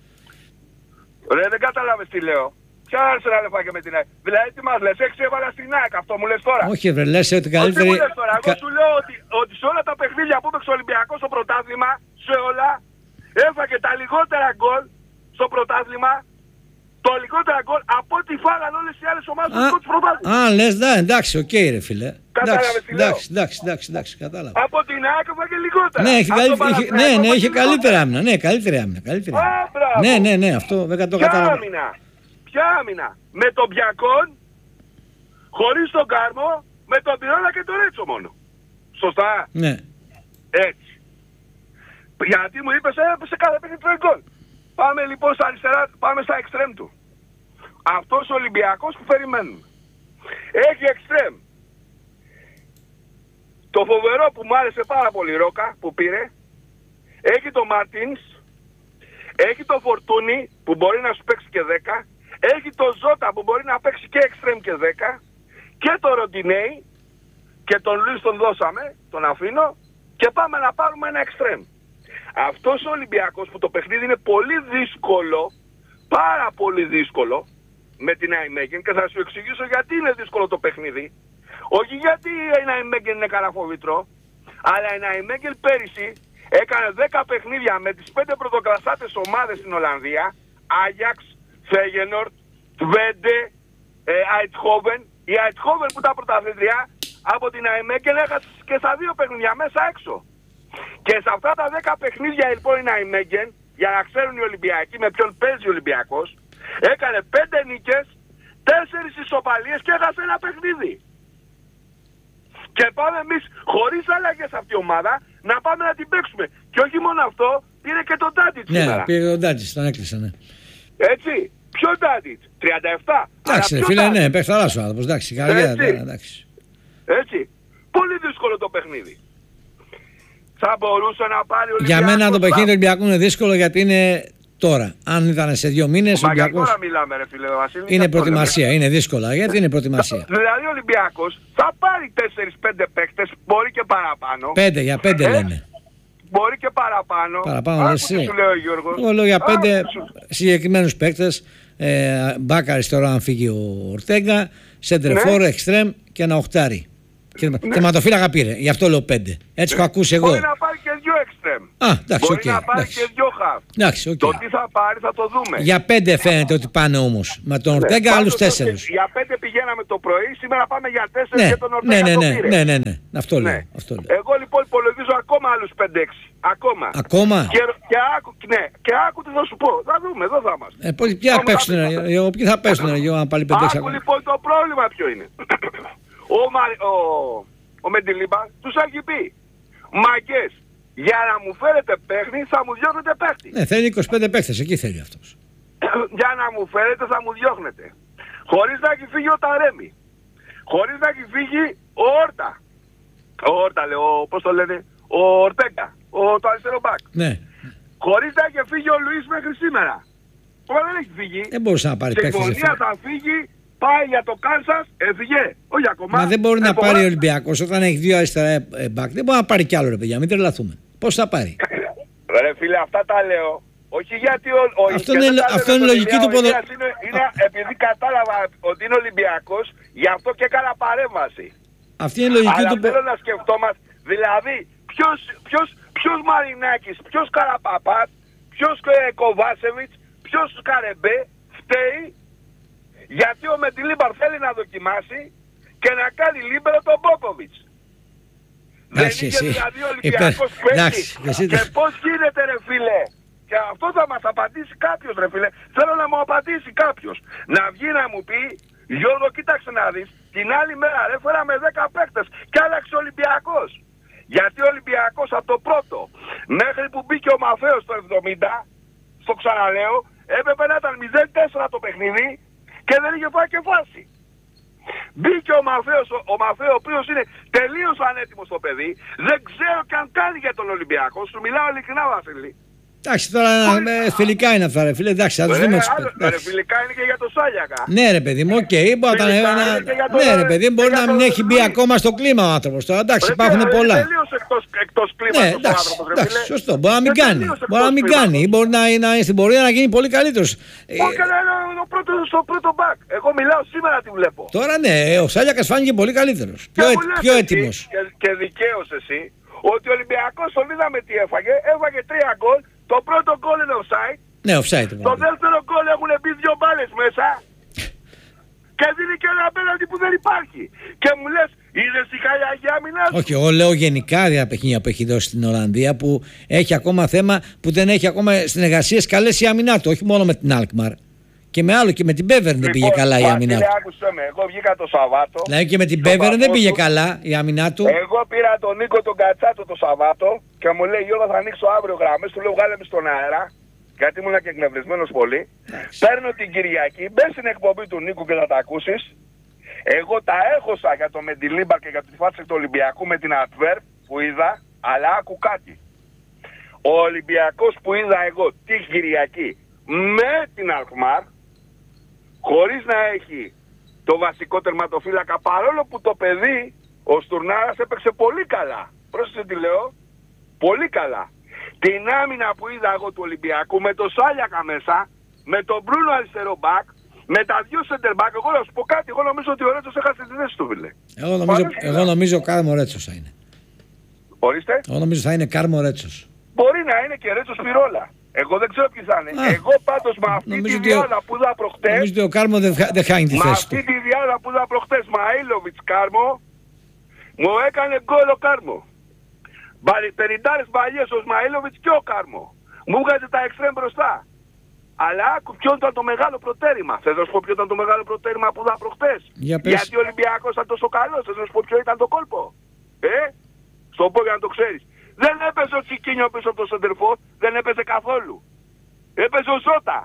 Ρε, δεν κατάλαβες τι λέω. Ποια Άρσεναλ έφαγε με την ΑΕΚ? Δηλαδή τι μας λες, έξι έβαλα στην ΑΕΚ, αυτό μου λες τώρα? Όχι βρε, λες ότι καλύτερη... Όχι μου λες τώρα, εγώ σου λέω ότι, ότι σε όλα τα παιχνίδια που έπαιξε ο Ολυμπιακός στο πρωτάθλημα, σε όλα, έφαγε τα λιγότερα γκολ στο πρωτάθλημα, το λιγότερα γκολ από ό,τι φάγαν όλες οι άλλες ομάδες του πρωτάθλημα. Α, λες, ναι, εντάξει, οκ okay, ρε φίλε. Κατάλαβες τι λέω? Εντάξει, εντάξει, εντάξει, εντάξει, κατάλαβα. Από την ΑΕΚ έφαγε λιγότερα. Ναι, είχε, είχε, ναι, ναι, είχε καλύτερη άμυνα, ναι, καλύτερη άμυνα. Καλύτερη άμυνα. Α, μπράβο. Ναι, ναι, ναι, αυτό δεν το κατάλαβα. Ποια άμυνα? Ποια άμυνα? Με τον Μπιακόν, χωρίς τον Κάρμο, με τον Πυρόλα και τον Ρέτσο μόνο. Σωστά? Ναι. Έτσι. Γιατί μου είπες, έπεσε κάθε παιχνίδι τρώει γκολ. Πάμε λοιπόν στα αριστερά, πάμε στα εξτρέμ του. Αυτός ο Ολυμπιακός που περιμένουμε. Έχει εξτρέμ. Το φοβερό που μου άρεσε πάρα πολύ, Ρόκα, που πήρε. Έχει το Μάρτινς. Έχει το Φορτούνι που μπορεί να σου παίξει και δέκα. Έχει το Ζώτα που μπορεί να παίξει και εξτρέμ και δέκα. Και το Ροντινέι. Και τον Λουίς τον δώσαμε, τον αφήνω. Και πάμε να πάρουμε ένα εξτρέμ. Αυτός ο Ολυμπιακός που το παιχνίδι είναι πολύ δύσκολο, πάρα πολύ δύσκολο, με την Αϊμέγεν, και θα σου εξηγήσω γιατί είναι δύσκολο το παιχνίδι. Όχι γιατί η Αϊμέγεν είναι καραφοβήτρο, αλλά η Αϊμέγεν πέρυσι έκανε δέκα παιχνίδια με τις πέντε πρωτοκλασσάτες ομάδες στην Ολλανδία, Άγιαξ, Φέγενορτ, Τβέντε, Αιτχόβεν. Η Αιτχόβεν που ήταν πρωταθλήτρια από την Αϊμέγεν έχασε και στα δύο παιχνίδια μέσα έξω. Και σε αυτά τα δέκα παιχνίδια λοιπόν η Αϊμέγεν, για να ξέρουν οι Ολυμπιακοί με ποιον παίζει ο Ολυμπιακός, έκανε πέντε νίκες, τέσσερις ισοπαλίες και έχασε ένα παιχνίδι. Και πάμε εμείς χωρίς αλλαγές αυτή η ομάδα να πάμε να την παίξουμε. Και όχι μόνο αυτό, πήρε και τον Τάντιτς σήμερα. Ναι, πήρε τον Τάντιτς, τον έκλεισε, ναι. Έτσι, ποιο Τάντιτς, τριάντα επτά. Εντάξει φίλε, ναι, παιχταράς ο άνθρωπος, εντάξει, καρδιά, εντάξει. Έτσι, πολύ δύσκολο το παιχνίδι. Θα μπορούσε να πάρει ο Για μένα το παιχνίδι του Ολυμπιακού είναι δύσκολο γιατί είναι τώρα. Αν ήταν σε δύο μήνες ο Ολυμπιακός. Τώρα μιλάμε, ρε φίλε Βασίλη. Είναι προετοιμασία, είναι δύσκολα γιατί είναι προετοιμασία. Δηλαδή ο Ολυμπιακός θα πάρει τέσσερις πέντε παίκτες, μπορεί και παραπάνω. Πέντε, για πέντε ε, λένε. Μπορεί και παραπάνω. Παραπάνω, λες εσύ. Σου λέω, Γιώργος. Εγώ λέω για πέντε συγκεκριμένους παίκτες. Ε, μπάκα αριστερό αν φύγει ο Ορτέγκα, σεντρεφόρ, ναι. Εξτρέμ και ένα οχτάρι. Και ναι. Τερματοφύλακα πήρε, γι' αυτό λέω πέντε. Έτσι έχω ακούσει εγώ. Μπορεί να πάρει και δυο έξτρεμ. Α, εντάξει, μπορεί okay, να πάρει εντάξει. και δυο χαφ. Εντάξει, okay. Το τι θα πάρει θα το δούμε. Για πέντε φαίνεται ότι πάνε όμως. Με τον Ορτέγκα ναι, άλλους τέσσερις. Για πέντε πηγαίναμε το πρωί, σήμερα πάμε για τέσσερις Ναι, και τον ναι, Ορτέγκα ναι, το ναι, πήρε. ναι, ναι, ναι. Αυτό λέω. Ναι. Αυτό λέω. Εγώ λοιπόν υπολογίζω ακόμα άλλους πέντε έξι. Ακόμα. Ακόμα. Και, και, άκου, ναι, και άκου τι θα σου πω. Θα δούμε, εδώ θα είμαστε. Ε, πώς, ποια παίξουν, ρε, ποιοι θα παίξουν, ρε, να πάλι πέντε έξι Άκου ακόμα. λοιπόν το πρόβλημα ποιο είναι. ο, Μαρι, ο, ο Μεντιλίμπα τους έχει πει. Μαγκές, για να μου φέρετε παίχνη θα μου διώχνετε παίχτη. Ναι, θέλει είκοσι πέντε παίχτες, εκεί θέλει αυτός. Για να μου φέρετε θα μου διώχνετε. Χωρίς να έχει φύγει ο Ταρέμι. Χωρίς να έχει φύγει ο Όρτα. Ο Όρτα λέω, πώς το λένε, ο Ορτέγκα, ο, το αριστερό μπακ. Ναι. Χωρίς να έχει φύγει ο Λουίς μέχρι σήμερα. Τώρα δεν έχει φύγει. Δεν μπορούσε να πάρει παίχτες. Συμφωνία θα φύγει, πάει για το Κάνσας, έφυγε. Όχι ακόμα. Μα δεν μπορεί να Επογράφει. πάρει ο Ολυμπιακός όταν έχει δύο αριστερά ε, μπακ. Δεν μπορεί να πάρει κι άλλο, ρε παιδιά, μην τρελαθούμε. Πώς θα πάρει. Ρε φίλε, αυτά τα λέω. Όχι γιατί ο, ο Αυτό είναι, αυτό είναι λογική του ποδοσφαίρου. Είναι, είναι επειδή κατάλαβα ότι είναι Ολυμπιακός, γι' αυτό και έκανα παρέμβαση. Αυτή είναι η λογική Αλλά του θέλω να σκεφτόμαστε, δηλαδή, ποιος, ποιος, ποιος Μαρινάκης, ποιος Καραπαπάτ, ποιος ε, Κοβάσεβιτς, ποιος Καρεμπέ φταίει γιατί ο Μεντιλίμπαρ θέλει να δοκιμάσει και να κάνει λίμπερο τον Μπόκοβιτς. Δεν Εντάξει, είχε εσύ. δηλαδή ο Ολυμπιακός Υπε- εντάξει, παίκτη. εσύ- Και πώς γίνεται ρε φίλε. Και αυτό θα μας απαντήσει κάποιος ρε φίλε. Θέλω να μου απαντήσει κάποιος. Να βγει να μου πει, Γιώργο κοίταξε να δεις, την άλλη μέρα ρε φέραμε δέκα παίκτες και άλλαξε ο Ολυμπιακός. Γιατί ο Ολυμπιακός από το πρώτο μέχρι που μπήκε ο Μαφέος το εβδομήντα, στο ξαναλέω, έπρεπε να ήταν μηδέν τέσσερα το παιχνίδι και δεν είχε φάει και φάση. Μπήκε ο Μαφέος, ο, ο Μαφέο, ο οποίος είναι τελείως ανέτοιμος στο παιδί, δεν ξέρω και αν κάνει για τον Ολυμπιακό, σου μιλάω ειλικρινά Βασίλη. Εντάξει, τώρα ε, φιλικά είναι αυτά, ρε φίλε. Εντάξει, θα τους δούμε τους άλλο, παίκτες. ρε, φιλικά είναι και για το Σάλιακα. Ναι, ρε παιδί μου, οκ. Μπορεί να- Φιλικά να- είναι και για το- Ναι, ρε παιδί, μπορεί και να για μην το έχει μπει Λουίς. ακόμα στο κλίμα ο άνθρωπος τώρα. Εντάξει, Ρε, υπάρχουν φίλε, πολλά. Είναι τελείως εκτός, εκτός κλίματος Ναι, ο εντάξει, άνθρωπος, ρε εντάξει, φίλε. σωστό. Μπορεί να μην Είναι κάνει. τελείως Μπορεί να εκτός μην κλίματος. κάνει. Ή μπορεί να είναι στην πορεία να γίνει πολύ καλύτερος. Ε, Όχι, αλλά είναι ο πρώτος στο πρώτο μπακ. Εγώ μιλάω σήμερα τι βλέπω. Τώρα ναι, ο Σάλιακας φάνηκε πολύ καλύτερος. Και Πιο, μου έ- λες πιο εσύ, έτοιμος. Και, και δικαίως εσύ, ότι ο Ολυμπιακός τον είδαμε τι έφαγε. Έφαγε τρία γκολ. Το πρώτο γκολ είναι offside. Ναι, offside. Το δεύτερο γκολ έχουν μπει δύο μπάλες μέσα. Και δίνει και ένα απέναντι που δεν υπάρχει. Και μου λες, είδες τη χαλιαγή άμυνα. Όχι, εγώ λέω γενικά τα παιχνίδια που έχει δώσει στην Ολλανδία που έχει ακόμα θέμα που δεν έχει ακόμα συνεργασίες καλές η άμυνά του. Όχι μόνο με την Alkmaar. Και με άλλο και με την Beveren δεν πήγε καλά η άμυνά του. Άκουσε με, εγώ βγήκα το Σαββάτο. Δηλαδή και με την στο Beveren δεν βαθμό πήγε του. καλά η άμυνά του. Εγώ πήρα τον Νίκο τον Κατσάτο το Σαββάτο και μου λέει Γιώργο θα ανοίξω αύριο γραμμές. Του λέω βγάλε με στον αέρα. Γιατί ήμουν και εκνευρισμένος πολύ. Παίρνω την Κυριακή, μπες στην εκπομπή του Νίκου και θα τα ακούσεις. Εγώ τα έχωσα για το Μεντιλίμπα και για τη φάση του Ολυμπιακού με την Αντβέρπ που είδα, αλλά άκου κάτι. Ο Ολυμπιακός που είδα εγώ την Κυριακή με την Αλκμάρ, χωρίς να έχει το βασικό τερματοφύλακα, παρόλο που το παιδί, ο Στουρνάρας έπαιξε πολύ καλά. Πρόσεχε τι λέω, πολύ καλά. Την άμυνα που είδα εγώ του Ολυμπιακού με το Σάλιακα μέσα, με τον Μπρούνο αριστερό μπακ, με τα δυο center back, εγώ να σου πω κάτι, εγώ νομίζω ότι ο Ρέτσος έχασε τη θέση του, φίλε. Εγώ νομίζω, εγώ νομίζω Κάρμο Ρέτσος θα είναι. Ορίστε. Εγώ νομίζω θα είναι Κάρμο Ρέτσος. Μπορεί να είναι και Ρέτσος Πυρόλα. Εγώ δεν ξέρω ποιοι θα είναι. Α, εγώ πάντως με αυτή νομίζω τη ότι ο- διάδα που είδα προχτές, Νομίζω ότι ο Κάρμο δεν, χα- δεν χάνει τη με θέση αυτή του. τη διάδα που είδα προχτές, Μαΐλοβιτς Κάρμο, μου έκανε γκολ ο Κάρμο. Πενηντάρες παλιές ο Σμαΐλοβιτς και ο Κάρμο. Μου βγάζει τα εξτρέμ μπροστά. Αλλά άκου ποιο ήταν το μεγάλο προτέρημα. Θες να σου πω ποιο ήταν το μεγάλο προτέρημα που είδα προχτές. Για πες. Γιατί ο Ολυμπιακός ήταν τόσο καλός. Θες να σου πω ποιο ήταν το κόλπο. Ε, στο πω για να το ξέρεις. Δεν έπαιζε ο Τσικίνιο πίσω από το σεντερφόρ. Δεν έπαιζε καθόλου. Έπαιζε ο Ζώτα.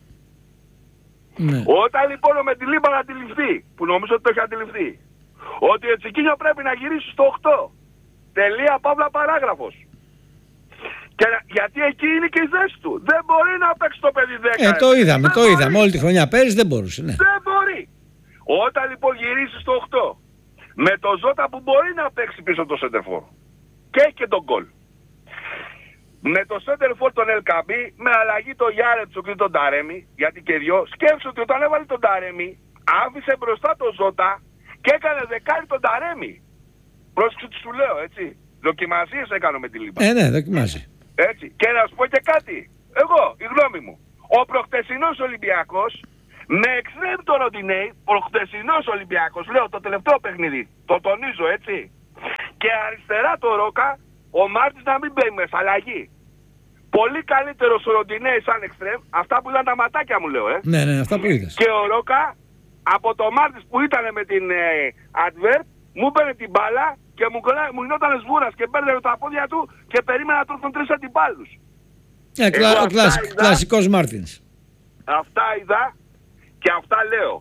Ναι. Όταν λοιπόν ο Μεντιλίμπα να αντιληφθεί, που νομίζω ότι το έχει αντιληφθεί, ότι ο Τσικίνιο πρέπει να γυρίσει στο οκτώ. Τελεία παύλα παράγραφος. Και, να- γιατί εκεί είναι και η θέση του. Δεν μπορεί να παίξει το παιδί δέκα. Ε, το είδαμε, Δεν το μπορεί. είδαμε. Όλη τη χρονιά πέρυσι δεν μπορούσε. Ναι. Δεν μπορεί. Όταν λοιπόν γυρίσει στο οκτώ, με το Ζώτα που μπορεί να παίξει πίσω το σέντερφορ και έχει και τον γκολ. Με το σέντερφορ τον Ελκαμπή, με αλλαγή το Γιάρετσο και τον Ταρέμι, γιατί και δυο, σκέψου ότι όταν έβαλε τον Ταρέμι, άφησε μπροστά τον Ζώτα και έκανε δεκάρι τον Ταρέμι. Πρόσεξε τι σου λέω, έτσι. Δοκιμασίες έκανε με τη Λίμπα. Ε, ναι, δοκιμάζει. Έτσι. Και να σου πω και κάτι. Εγώ, η γνώμη μου. Ο προχτεσινός Ολυμπιακός με εξτρέμ το Ροντινέι, προχτεσινός Ολυμπιακός, λέω το τελευταίο παιχνίδι, το τονίζω έτσι. Και αριστερά το Ρόκα, ο Μάρτης να μην μπαίνει μέσα, αλλαγή. Πολύ καλύτερος ο Ροντινέι σαν εξτρέμ, αυτά που ήταν τα ματάκια μου λέω, ε. Ναι, ναι, αυτά που είδες. Και ο Ρόκα, από το Μάρτης που ήταν με την ε, Adverb, μου έπαιρνε την μπάλα και μου, μου γινόταν σβούρας και παίρνε τα πόδια του και περίμενα να του έρθουν τρεις αντιπάλους. Ε, κλα, ο κλασ, κλασικός Μάρτινς. Αυτά είδα και αυτά λέω.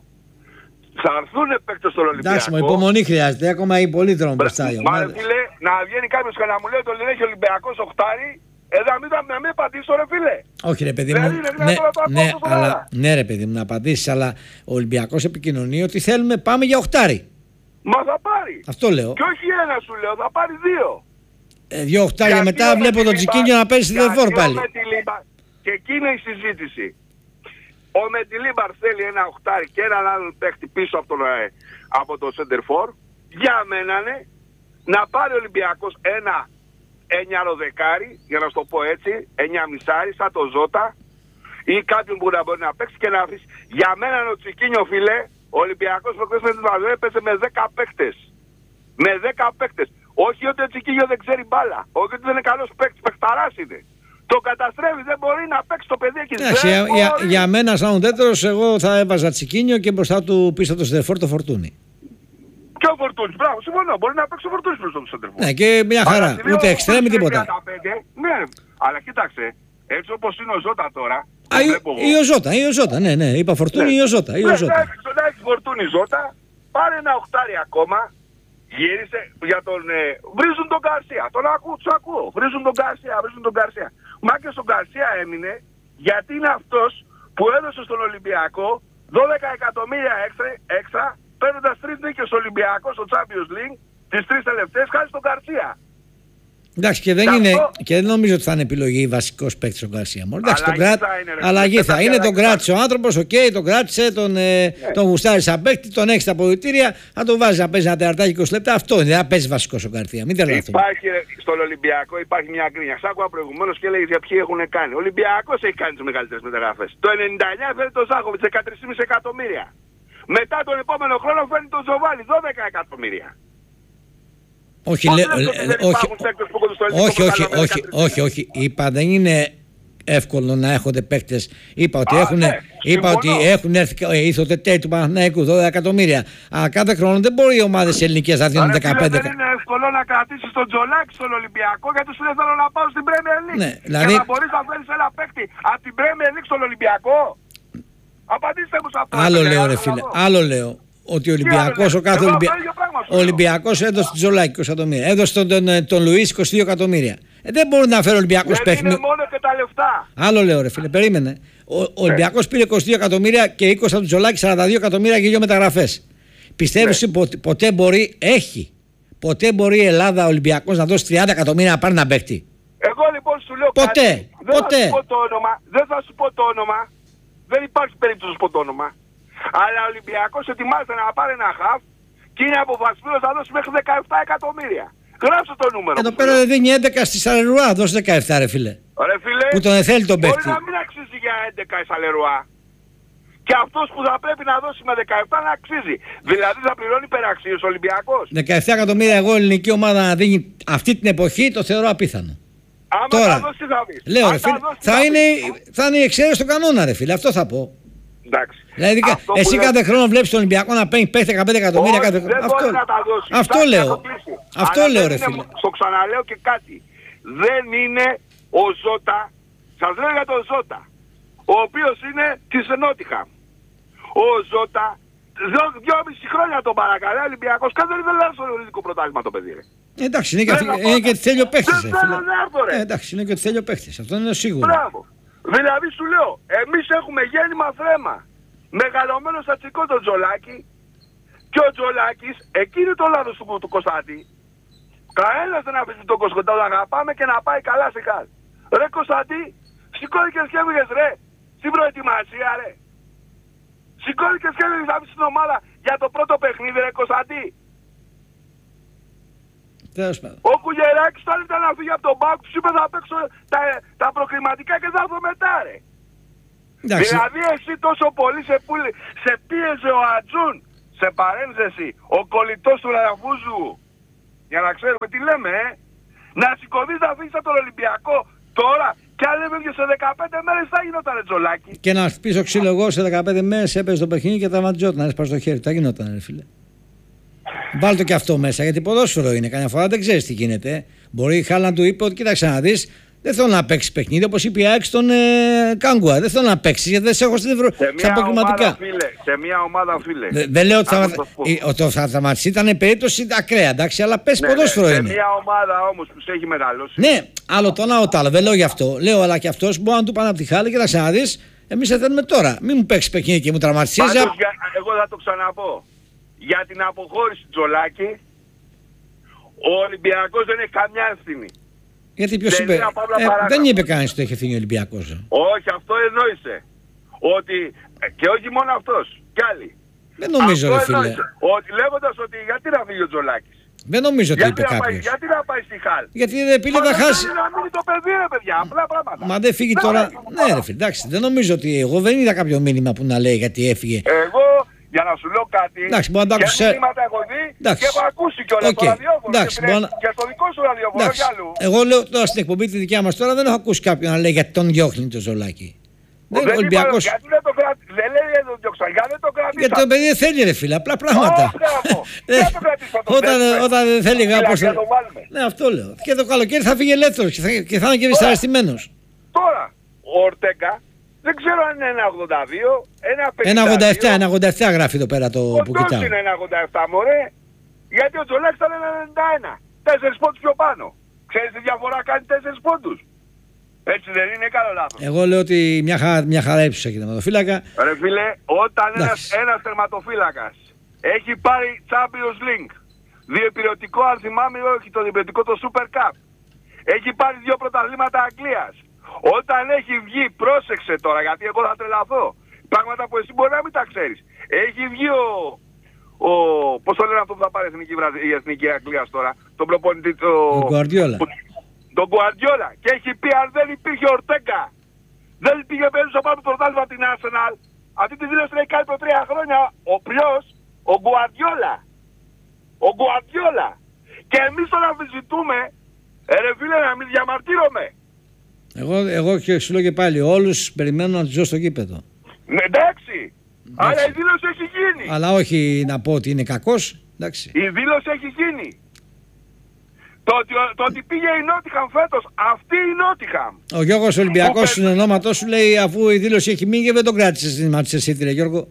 Θα έρθουν παίκτες στον Ολυμπιακό. Εντάξει, μου υπομονή χρειάζεται, ακόμα έχει πολύ δρόμο μπροστά. Μα φίλε, να βγαίνει κάποιος και να μου λέει ότι δεν έχει Ολυμπιακός οχτάρι, ε, να μην, να μην απαντήσω ρε φίλε. Όχι ρε παιδί μου, ναι, ναι, αλλά, ναι ρε παιδί μου να απαντήσεις, αλλά ο Ολυμπιακός επικοινωνεί ότι θέλουμε, πάμε για οχτάρι. Μα θα πάρει. Αυτό λέω. Και όχι ένα σου λέω, θα πάρει δύο. Ε, δύο οχτάρια μετά βλέπω τον Τσικίνιο να παίζει στη δεφόρ πάλι. Και εκεί είναι η συζήτηση. Ο Μεντιλίμπαρ θέλει ένα οχτάρι και έναν άλλον παίχτη πίσω από, τον, ε, από το Σεντερφόρ. Για μένα ναι, να πάρει ο Ολυμπιακός ένα εννιαροδεκάρι, για να σου το πω έτσι, εννιά μισάρι, σαν το Ζώτα, ή κάποιον που να μπορεί να παίξει και να αφήσει. Για μένα ο Τσικίνιο φίλε, ο Ολυμπιακός προχθές με την Βαζέ έπαιζε με δέκα παίκτες. Με δέκα παίκτες. Όχι ότι ο Τσικίνιο δεν ξέρει μπάλα. Όχι ότι δεν είναι καλός παίκτης, παιχταράς είναι. Το καταστρέφει, δεν μπορεί να παίξει το παιδί εκεί. Εντάξει, για, για, για μένα σαν ουδέτερος εγώ θα έβαζα Τσικίνιο και μπροστά του πίσω το Σεντερφόρ το Φορτούνι. Και ο Φορτούνης, μπράβο, συμφωνώ, μπορεί να παίξει ο Φορτούνης προς το Σεντερφόρ. Ναι, και μια χαρά, αλλά, ούτε εξτρέμι τίποτα. Ναι, αλλά κοίταξε, έτσι όπως είναι ο Ζώτα τώρα. Α, ή ο Ζώτα, ή ο Ζώτα, ναι, ναι, είπα Φορτούνη ή ο Ζώτα. Ναι, να έχεις Φορτούνη Ζώτα, πάρε ένα οχτάρι ακόμα. Γύρισε για τον... Ε, βρίζουν τον Γκαρσία, τον ακούω, τους ακούω. Βρίζουν τον Γκαρσία, βρίζουν τον Γκαρσία. Μα και στον Γκαρσία έμεινε γιατί είναι αυτός που έδωσε στον Ολυμπιακό δώδεκα εκατομμύρια έξτρα, έξτρα παίρνοντας τρεις νίκες στο Ολυμπιακό στο Champions League, τις τρεις τελευταίες, χάρη στον Γκαρσία. Εντάξει, και δεν, και είναι, αυτό... και δεν νομίζω ότι θα είναι επιλογή βασικός παίκτης ο Γκαρσία. Εντάξει, τον κράτ... αλλαγή θα είναι, τον κράτησε ο άνθρωπος, οκ, okay, τον κράτησε, τον, ε, yeah. τον γουστάρει σαν παίκτη, τον έχει στα αποδυτήρια, θα τον βάζει να παίζει ένα τερατάκι είκοσι λεπτά. Αυτό είναι, δεν παίζει βασικός ο Γκαρσία. Μην τρελαθούμε. Υπάρχει στον Ολυμπιακό υπάρχει μια γκρίνια. Σ' άκουγα προηγουμένως και έλεγε για ποιοι έχουν κάνει. Ο Ολυμπιακός έχει κάνει τις μεγαλύτερες μεταγραφές. Το ενενήντα εννιά φέρνει τον Ζάχοβιτς δεκατρία κόμμα πέντε εκατομμύρια. Μετά τον επόμενο χρόνο φέρνει τον Ζοβάλι δώδεκα εκατομμύρια. Όχι, λέ, όχι, όχι, όχι, όχι, όχι, όχι, είπα δεν είναι εύκολο να έχονται παίκτες. Είπα ότι, Α, έχουν, ναι, είπα ότι έχουν έρθει ηθοτετέ του Παναθηναϊκού δώδεκα εκατομμύρια. Αλλά κάθε χρόνο δεν μπορεί οι ομάδες ελληνικές να δίνουν δεκαπέντε. Δεν είναι εύκολο να κρατήσεις τον Τζολάκη στον Ολυμπιακό γιατί σου δεν θέλω να πάω στην Premier League. Ναι, δηλαδή... Και να μπορείς να φέρεις ένα παίκτη από την Premier League στον Ολυμπιακό. Απαντήστε μου σε αυτό. Άλλο λέω ρε φίλε, άλλο λέω. Ότι ο Ολυμπιακός, ο κάθε Ολυμπια... Ολυμπιακός έδωσε τον Τζολάκη είκοσι εκατομμύρια. Έδωσε τον, τον, τον Λουίς είκοσι δύο εκατομμύρια. Ε, δεν μπορεί να φέρει ο Ολυμπιακός παίχτη. Είναι μόνο και τα λεφτά. Άλλο λέω ρε φίλε, περίμενε. Ο, ο Ολυμπιακός πήρε είκοσι δύο εκατομμύρια και είκοσι από τον Τζολάκη, σαράντα δύο εκατομμύρια και δύο μεταγραφές. Πιστεύεις ότι ναι. ποτέ μπορεί, έχει, ποτέ μπορεί η Ελλάδα ο Ολυμπιακός να δώσει τριάντα εκατομμύρια να πάρει ένα παίχτη. Εγώ λοιπόν σου λέω ποτέ, κάτι. Δεν ποτέ. Θα σου πω το όνομα, δεν θα σου πω το όνομα. Δεν υπάρχει περίπτωση να σου πω το όνομα. Αλλά ο Ολυμπιακός ετοιμάζεται να πάρει ένα χαφ και είναι αποφασισμένος να δώσει μέχρι δεκαεπτά εκατομμύρια. Γράψε το νούμερο. Εδώ πέρα δεν δίνει έντεκα στη Σαλερουά, δώσει δεκαεπτά ρε φίλε. Ρε φίλε, που τον θέλει τον παίκτη. Μπορεί να μην αξίζει για έντεκα η Σαλερουά. Και αυτός που θα πρέπει να δώσει με δεκαεπτά να αξίζει. Δηλαδή θα πληρώνει υπεραξίες ο Ολυμπιακός. δεκαεπτά εκατομμύρια εγώ ελληνική ομάδα να δίνει αυτή την εποχή το θεωρώ απίθανο. Άμα τώρα, θα δώσει θα δεις. Λέω, ρε, φίλε, θα, θα, είναι, θα είναι η εξαίρεση στον κανόνα ρε φίλε, αυτό θα πω. Εντάξει. Δηλαδή, εσύ κάθε λέει... χρόνο βλέπεις τον Ολυμπιακό να παίρνει δεκαπέντε εκατομμύρια κάθε χρόνο. Αυτό, να τα δώσει. αυτό λέω. Αυτό λέω ρε φίλε. Στο ξαναλέω και κάτι. Δεν είναι ο Ζώτα. Σας λέω για τον Ζώτα. Ο οποίος είναι της Νότιχαμ. Ο Ζώτα. Δυο, δυόμιση χρόνια τον παρακαλεί ο Ολυμπιακός. Κάθε δεν θέλει στο ελληνικό πρωτάθλημα το παιδί. Εντάξει, είναι, δεν και, είναι και θέλει ο παίχτης. Ε, εντάξει, είναι και θέλει ο παίχτης. Αυτό είναι σίγουρο. Μπράβο. Δηλαδή σου λέω, εμείς έχουμε γέννημα θρέμα. Μεγαλωμένο στα τσικό τον Τζολάκη και ο Τζολάκης, εκείνη το λάθος του, του Κωνσταντή. Κανένας δεν αφήσει τον Κωνσταντή, τον αγαπάμε και να πάει καλά σε κάτι. Ρε Κωνσταντή, σηκώθηκες και έβγες ρε, στην προετοιμασία ρε. Σηκώθηκες και έβγες να αφήσεις την ομάδα για το πρώτο παιχνίδι ρε Κωνσταντή. Ο Κουγεράκης όταν ήταν να φύγει από τον πάγκο του είπε θα παίξω τα, τα προκριματικά και θα έρθω μετά ρε. Εντάξει. Δηλαδή εσύ τόσο πολύ σε, πουλ, σε πίεζε ο Ατζούν, σε παρένθεση, ο κολλητός του Λαραφούζου, για να ξέρουμε τι λέμε, ε, να σηκωθείς να φύγεις από τον Ολυμπιακό τώρα και αν έβγαινε σε δεκαπέντε μέρες θα γινόταν Τζολάκη. Και να χτυπήσω ξύλο εγώ σε δεκαπέντε μέρες έπαιζε το παιχνίδι και τα βαντζόταν, έσπασε στο χέρι, θα γινόταν ρε φίλε. Βάλ το και αυτό μέσα γιατί ποδόσφαιρο είναι. Καμιά φορά δεν ξέρεις τι γίνεται. Μπορεί η Χάλαντ του είπε ότι κοίταξε να δεις, δεν θέλω να παίξει παιχνίδι όπως είπε η ΑΕΚ στον ε, Κάγκουα. Δεν θέλω να παίξει γιατί δεν σε έχω στην Ευρω... στα αποκλειματικά. Σε μια ομάδα, φίλε. Δεν δε λέω ότι θα, το θα τραυματιστεί, ήταν περίπτωση ακραία, εντάξει, αλλά πες ναι, ποδόσφαιρο ναι, είναι. Σε μια ομάδα όμως που σε έχει μεγαλώσει. Ναι, άλλο το ένα, άλλο. Δεν λέω γι' αυτό. Λέω, αλλά και αυτός μπορεί να του πάνε από τη Χάλη και να ξαναδείς. Εμείς σε θέλουμε τώρα. Μην μου παίξει παιχνίδι και μου τραυματιστεί. Πάντως, για, εγώ θα το ξαναπώ. Για την αποχώρηση Τζολάκη, ο Ολυμπιακός δεν έχει καμιά ευθύνη. Γιατί ποιος είπε, ε, δεν είπε κανείς ότι έχει ευθύνη ο Ολυμπιακός. Όχι, αυτό εννοήσε. Ότι, και όχι μόνο αυτός, κι άλλοι. Δεν νομίζω αυτό ρε φίλε. Εννοήσε, ότι λέγοντας ότι γιατί να φύγει ο Τζολάκης. Δεν νομίζω ότι γιατί είπε κάποιος. Γιατί να πάει στη Χάλ. Γιατί δεν πήλε να χάσει. Να μείνει το παιδί ρε παιδιά, απλά πράγματα. Μα δεν φύγει τώρα. Ναι ρε φίλε, εντάξει, δεν νομίζω ότι εγώ δεν είδα κάποιο μήνυμα που να λέει γιατί έφυγε. Εγώ για να σου λέω κάτι, εντάξει, μπορεί να τα και μηνύματα έχω δει εντάξει. και έχω ακούσει κιόλας okay. το ραδιόφωνο εντάξει, και, να... και στο δικό σου ραδιόφωνο κι αλλού. Εγώ λέω τώρα στην εκπομπή τη δικιά μας τώρα δεν έχω ακούσει κάποιον να λέει γιατί τον διώχνει το Ζολάκη. Δεν είναι Ολυμπιακός. Γιατί δεν το κρατήσει, δεν λέει εδώ διώξα, γιατί δεν το κρατήσει. Γιατί το παιδί δεν θέλει ρε φίλε, απλά πράγματα. Όταν δεν θέλει κάπως. Ναι αυτό λέω. Και το καλοκαίρι θα φύγει ελεύθερος και θα είναι και δυσαρεστημένος. Τώρα, ο Ορτέγκα δεν ξέρω αν είναι ένα ογδόντα δύο, ένα πενήντα δύο. ένα ογδόντα επτά, ένα ογδόντα επτά γράφει εδώ πέρα το που κοιτάω. Πώς είναι ένα ογδόντα επτά μωρέ, γιατί ο Τζολάκης ήταν ένα ενενήντα ένα. Τέσσερις πόντους πιο πάνω. Ξέρεις τι διαφορά κάνει τέσσερις πόντους. Έτσι δεν είναι, καλό λάθος. Εγώ λέω ότι μια, χα, μια χαρά ύψος έχει τερματοφύλακα. Ρε φίλε, όταν ένας, ένας τερματοφύλακας έχει πάρει Champions League, διεπηρεωτικό αν θυμάμαι, όχι το διεπηρεωτικό, το Super Cup, έχει πάρει δύο πρωταθλήματα Αγγλίας, όταν έχει βγει, πρόσεξε τώρα γιατί εγώ θα τρελαθώ, πράγματα που εσύ μπορεί να μην τα ξέρεις, έχει βγει ο, ο πώς το λένε αυτό που θα πάρει η Εθνική, η Εθνική Αγγλίας τώρα, τον προπονητή, το... Ο Γκουαρδιόλα. Τον Γκουαρδιόλα και έχει πει αν δεν υπήρχε ο Ορτέγκα, δεν πήγε πέρυσι στο πάνω πρωτάθλημα από την Arsenal, αυτή τη δήλωση έχει κάνει πριν τρία χρόνια ο ποιος, ο Γκουαρδιόλα. Ο Γκουαρδιόλα. Και εμείς τον αμφισβητούμε, ε, ρε φίλε να μην διαμαρτύρομαι. Εγώ, εγώ και σου λέω και πάλι, όλους περιμένουν να τους ζω στο γήπεδο. Ναι, εντάξει. εντάξει. Αλλά η δήλωση έχει γίνει. Αλλά όχι να πω ότι είναι κακός. Εντάξει. Η δήλωση έχει γίνει. Το ότι, το ότι πήγε η Νότιχαμ φέτος, αυτή η Νότιχαμ. Ο Γιώργος Ολυμπιακός στην ονόματό σου λέει αφού η δήλωση έχει μείνει και δεν τον κράτησε στην Manchester City, ρε Γιώργο.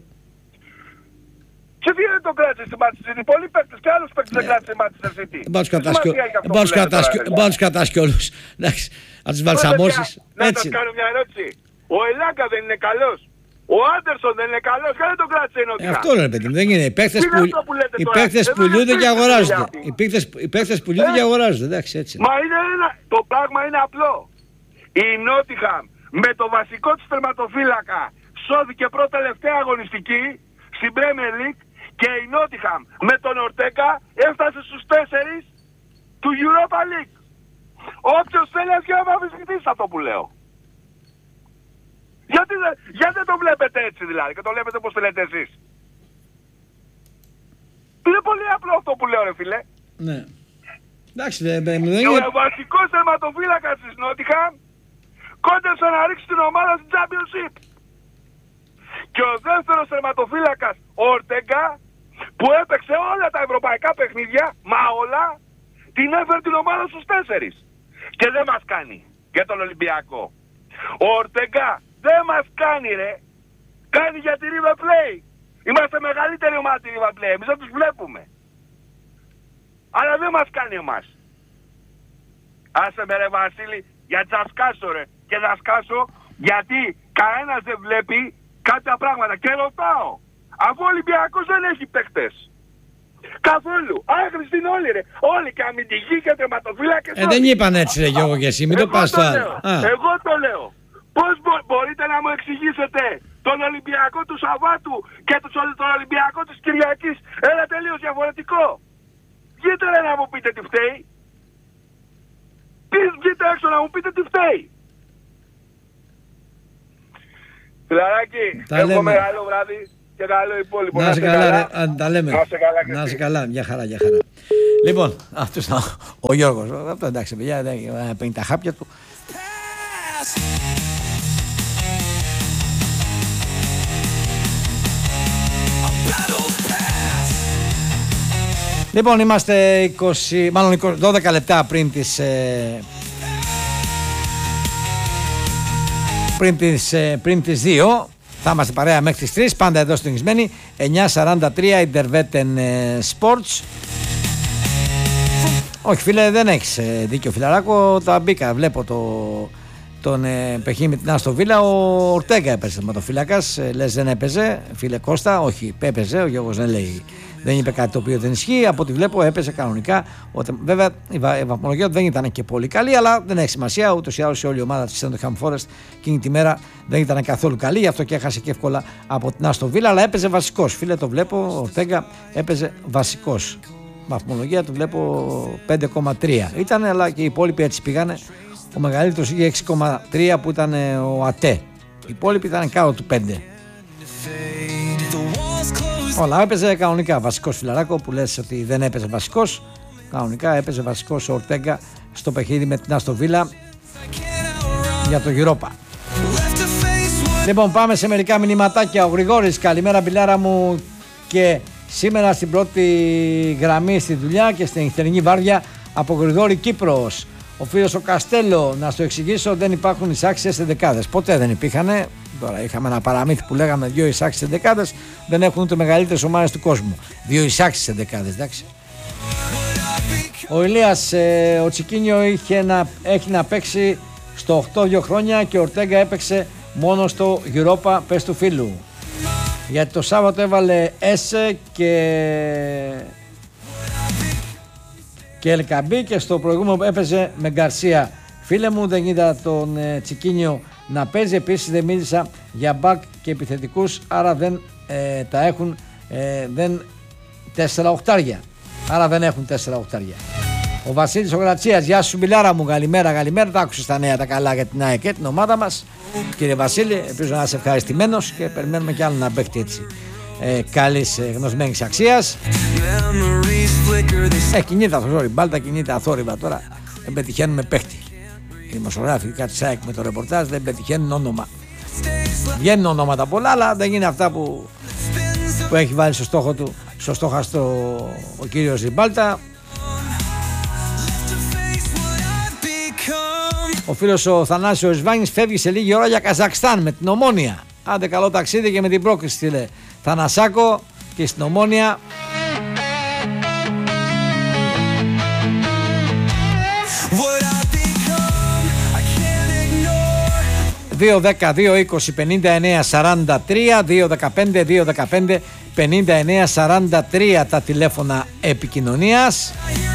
Και τι δεν τον κράτησε στην Manchester City, πολλοί παίκτες και άλλους παίκτες δεν κράτησε στην Manchester City. Μπα τους κρατάς κι όλους. Εντάξει, να τους βαλσαμώσεις. Να σας κάνω μια ερώτηση. Ο Ελάγκα δεν είναι καλός. Ο Άντερσον δεν είναι καλός, και δεν τον κράτησε η Νότιχαμ. Αυτό ρε παιδί μου, δεν είναι. Οι παίκτες που, που πουλούνται και αγοράζονται. Οι παίκτες που πουλούνται και αγοράζονται, εντάξει έτσι. Μα είναι ένα, το πράγμα είναι απλό. Η Νότιχαμ με το βασικό της τερματοφύλακα σώθηκε πρώτα τελευταία αγωνιστική στην Premier League και η Νότιχαμ με τον Ορτέγκα έφτασε στους τέσσερις του Europa League. Όποιος θέλει να βγει να αμφισβητήσει αυτό που λέω. Γιατί, γιατί δεν το βλέπετε έτσι δηλαδή και το βλέπετε όπως το λέτε εσείς. Είναι πολύ απλό αυτό που λέω ρε φίλε. Ναι. Εντάξει δεν είναι. Και ο βασικός τερματοφύλακας της Νότιχαμ κόντεψε να ρίξει την ομάδα στην Championship. Και ο δεύτερος τερματοφύλακας ο Ορτέγκα που έπαιξε όλα τα ευρωπαϊκά παιχνίδια, μα όλα, την έφερε την ομάδα στους τέσσερις. Και δεν μας κάνει για τον Ολυμπιακό. Ο Ορτέγκα δεν μας κάνει ρε. Κάνει για τη River Plate. Είμαστε μεγαλύτερη ομάδα τη River Plate. Εμείς δεν τους βλέπουμε. Αλλά δεν μας κάνει εμάς. Άσε με ρε Βασίλη, γιατί θα σκάσω ρε. Και θα σκάσω γιατί κανένας δεν βλέπει κάποια πράγματα. Και ρωτάω, αφού ο Ολυμπιακός δεν έχει παίχτες. Καθόλου. Άχρηστοι είναι όλοι ρε. Όλοι και αμυντικοί και τερματοφύλακες. Ε, δεν είπαν έτσι ρε Γιώργο και εσύ, μην το πας το άλλο. Εγώ το λέω. Πώς μπο, μπορείτε να μου εξηγήσετε τον Ολυμπιακό του Σαββάτου και τον Ολυμπιακό της Κυριακής ένα τελείως διαφορετικό. Βγείτε ρε να μου πείτε τι φταίει. Πεις βγείτε έξω να μου πείτε τι φταίει. Φιλαράκι, έχω μεγάλο βράδυ και καλό υπόλοιπο. Να σε καλά, καλά. Ρε, α, τα λέμε. Να σε καλά, και να σε καλά, μια χαρά, μια χαρά. Λοιπόν, αυτός ήταν ο Γιώργος. Αυτό εντάξει, παιδιά, παίρνει τα χάπια του. Λοιπόν, είμαστε είκοσι, μάλλον είκοσι, δώδεκα λεπτά πριν τις, ε, πριν τις, ε, πριν τις δύο. Θα είμαστε παρέα μέχρι τις τρεις, πάντα εδώ στην Ιγισμένη. εννιά σαράντα τρία Intervetten Sports. Όχι φίλε, δεν έχεις ε, δίκιο φιλαράκο, τα μπήκα, βλέπω το, τον ε, παιχνίδι με την Άστον Βίλα. Ο Ορτέγκα έπαιζε τερματοφύλακας, ε, λες δεν έπαιζε, φίλε Κώστα, όχι έπαιζε, ο Γιώργος δεν λέει. Δεν είπε κάτι το οποίο δεν ισχύει. Από ό,τι βλέπω έπαιζε κανονικά. Όταν, βέβαια η βαθμολογία του δεν ήταν και πολύ καλή, αλλά δεν έχει σημασία. Ούτως ή άλλως όλη η ομάδα της Nottingham Forest εκείνη τη μέρα δεν ήταν καθόλου καλή. Γι' αυτό και έχασε και εύκολα από την Άστον Βίλα. Αλλά έπαιζε βασικός. Φίλε, το βλέπω. Ο Ορτέγκα έπαιζε βασικός. Βαθμολογία του βλέπω πέντε κόμμα τρία. Ήταν, αλλά και οι υπόλοιποι έτσι πήγανε. Ο μεγαλύτερος είχε έξι κόμμα τρία που ήταν ο ΑΤΕ. Οι υπόλοιποι ήταν κάτω του πέντε. Όλα έπαιζε κανονικά βασικός φιλαράκο που λες ότι δεν έπαιζε βασικός. Κανονικά έπαιζε βασικός ο Ορτέγκα στο παιχνίδι με την Άστον Βίλα για το Europa. Λοιπόν, πάμε σε μερικά μηνυματάκια. Ο Γρηγόρης, καλημέρα μπιλάρα μου, και σήμερα στην πρώτη γραμμή στη δουλειά και στην νυχτερινή βάρδια από Γρηγόρη Κύπρος. Ο φίλος ο Καστέλο, να στο εξηγήσω, δεν υπάρχουν εισάξιες ενδεκάδες. Ποτέ δεν υπήρχαν. Τώρα είχαμε ένα παραμύθι που λέγαμε δύο εισάξιες ενδεκάδες, δεν έχουν ούτε μεγαλύτερες ομάδες του κόσμου. Δύο εισάξιες ενδεκάδες, εντάξει. Ο Ηλίας, ε, ο Τσικίνιο είχε να, έχει να παίξει στο οκτώ δύο χρόνια και ο Ορτέγκα έπαιξε μόνο στο Europa, πες του φίλου. Γιατί το Σάββατο έβαλε Έσε και... και Ελκαμπή και στο προηγούμενο έπαιζε με Γκαρσία. Φίλε μου, δεν είδα τον ε, Τσικίνιο να παίζει. Επίσης δεν μίλησα για μπακ και επιθετικούς, άρα δεν ε, τα έχουν ε, δεν, τέσσερα οχτάρια. Άρα δεν έχουν τέσσερα οχτάρια. Ο Βασίλης ο Γρατσίας, γεια σου μπιλάρα μου, καλημέρα, καλημέρα. Τα άκουσες τα νέα τα καλά για την ΑΕΚ και την ομάδα μας. Κύριε Βασίλη, ελπίζω να είσαι ευχαριστημένος και περιμένουμε κι άλλο να παίχτη έτσι ε, καλής ε, γνωσμένης αξίας. Ε, κινείται αθόρυβα, μπάλτα κινείται αθόρυβα τώρα. Δεν πετυχαίνουμε παίχτη. Οι δημοσιογράφοι κάτι ΣΑΕΚ με το ρεπορτάζ δεν πετυχαίνουν όνομα. Βγαίνουν ονόματα πολλά, αλλά δεν είναι αυτά που, που έχει βάλει στο στόχο του, στο στόχαστρο ο κύριος Ριμπάλτα. Ο φίλος ο Θανάσιος Ισβάνης φεύγει σε λίγη ώρα για Καζακστάν με την Ομόνια. Άντε καλό ταξίδι και με την πρόκριση, φίλε Θανασάκο, και στην Ομόνια. δύο δέκα δύο είκοσι πενήντα εννέα σαράντα τρία, δύο δεκαπέντε δύο δεκαπέντε πενήντα εννέα σαράντα τρία τα τηλέφωνα επικοινωνίας.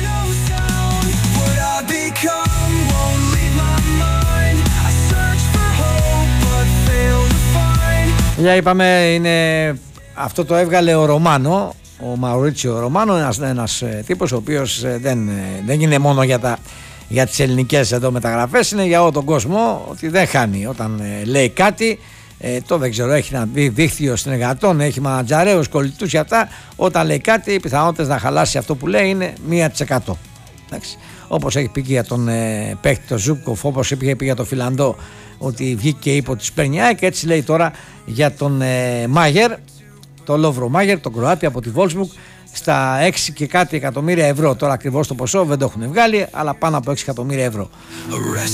Για είπαμε, είναι, αυτό το έβγαλε ο Ρωμάνο, ο Μαουρίτσιο Ρωμάνο, ένας, ένας τύπος ο οποίος δεν, δεν είναι μόνο για, τα, για τις ελληνικές εδώ μεταγραφές, είναι για όλο τον κόσμο, ότι δεν χάνει όταν ε, λέει κάτι, ε, το δεν ξέρω, έχει ένα δίκτυο συνεργατών, έχει μανατζαρέους, κολλητούς και αυτά, όταν λέει κάτι οι πιθανότητες να χαλάσει αυτό που λέει είναι μία τοις εκατό. Εντάξει. Όπως έχει πει και για τον ε, παίκτη το Ζούκοφ, όπως είχε πει για τον Φιλανδό, ότι βγήκε και είπε ότι σπέρνια, και έτσι λέει τώρα για τον ε, Μάγερ, τον Λόβρο Μάγερ, τον Κροάτι από τη Wolfsburg, στα έξι και κάτι εκατομμύρια ευρώ. Τώρα ακριβώς το ποσό δεν το έχουν βγάλει, αλλά πάνω από έξι εκατομμύρια ευρώ.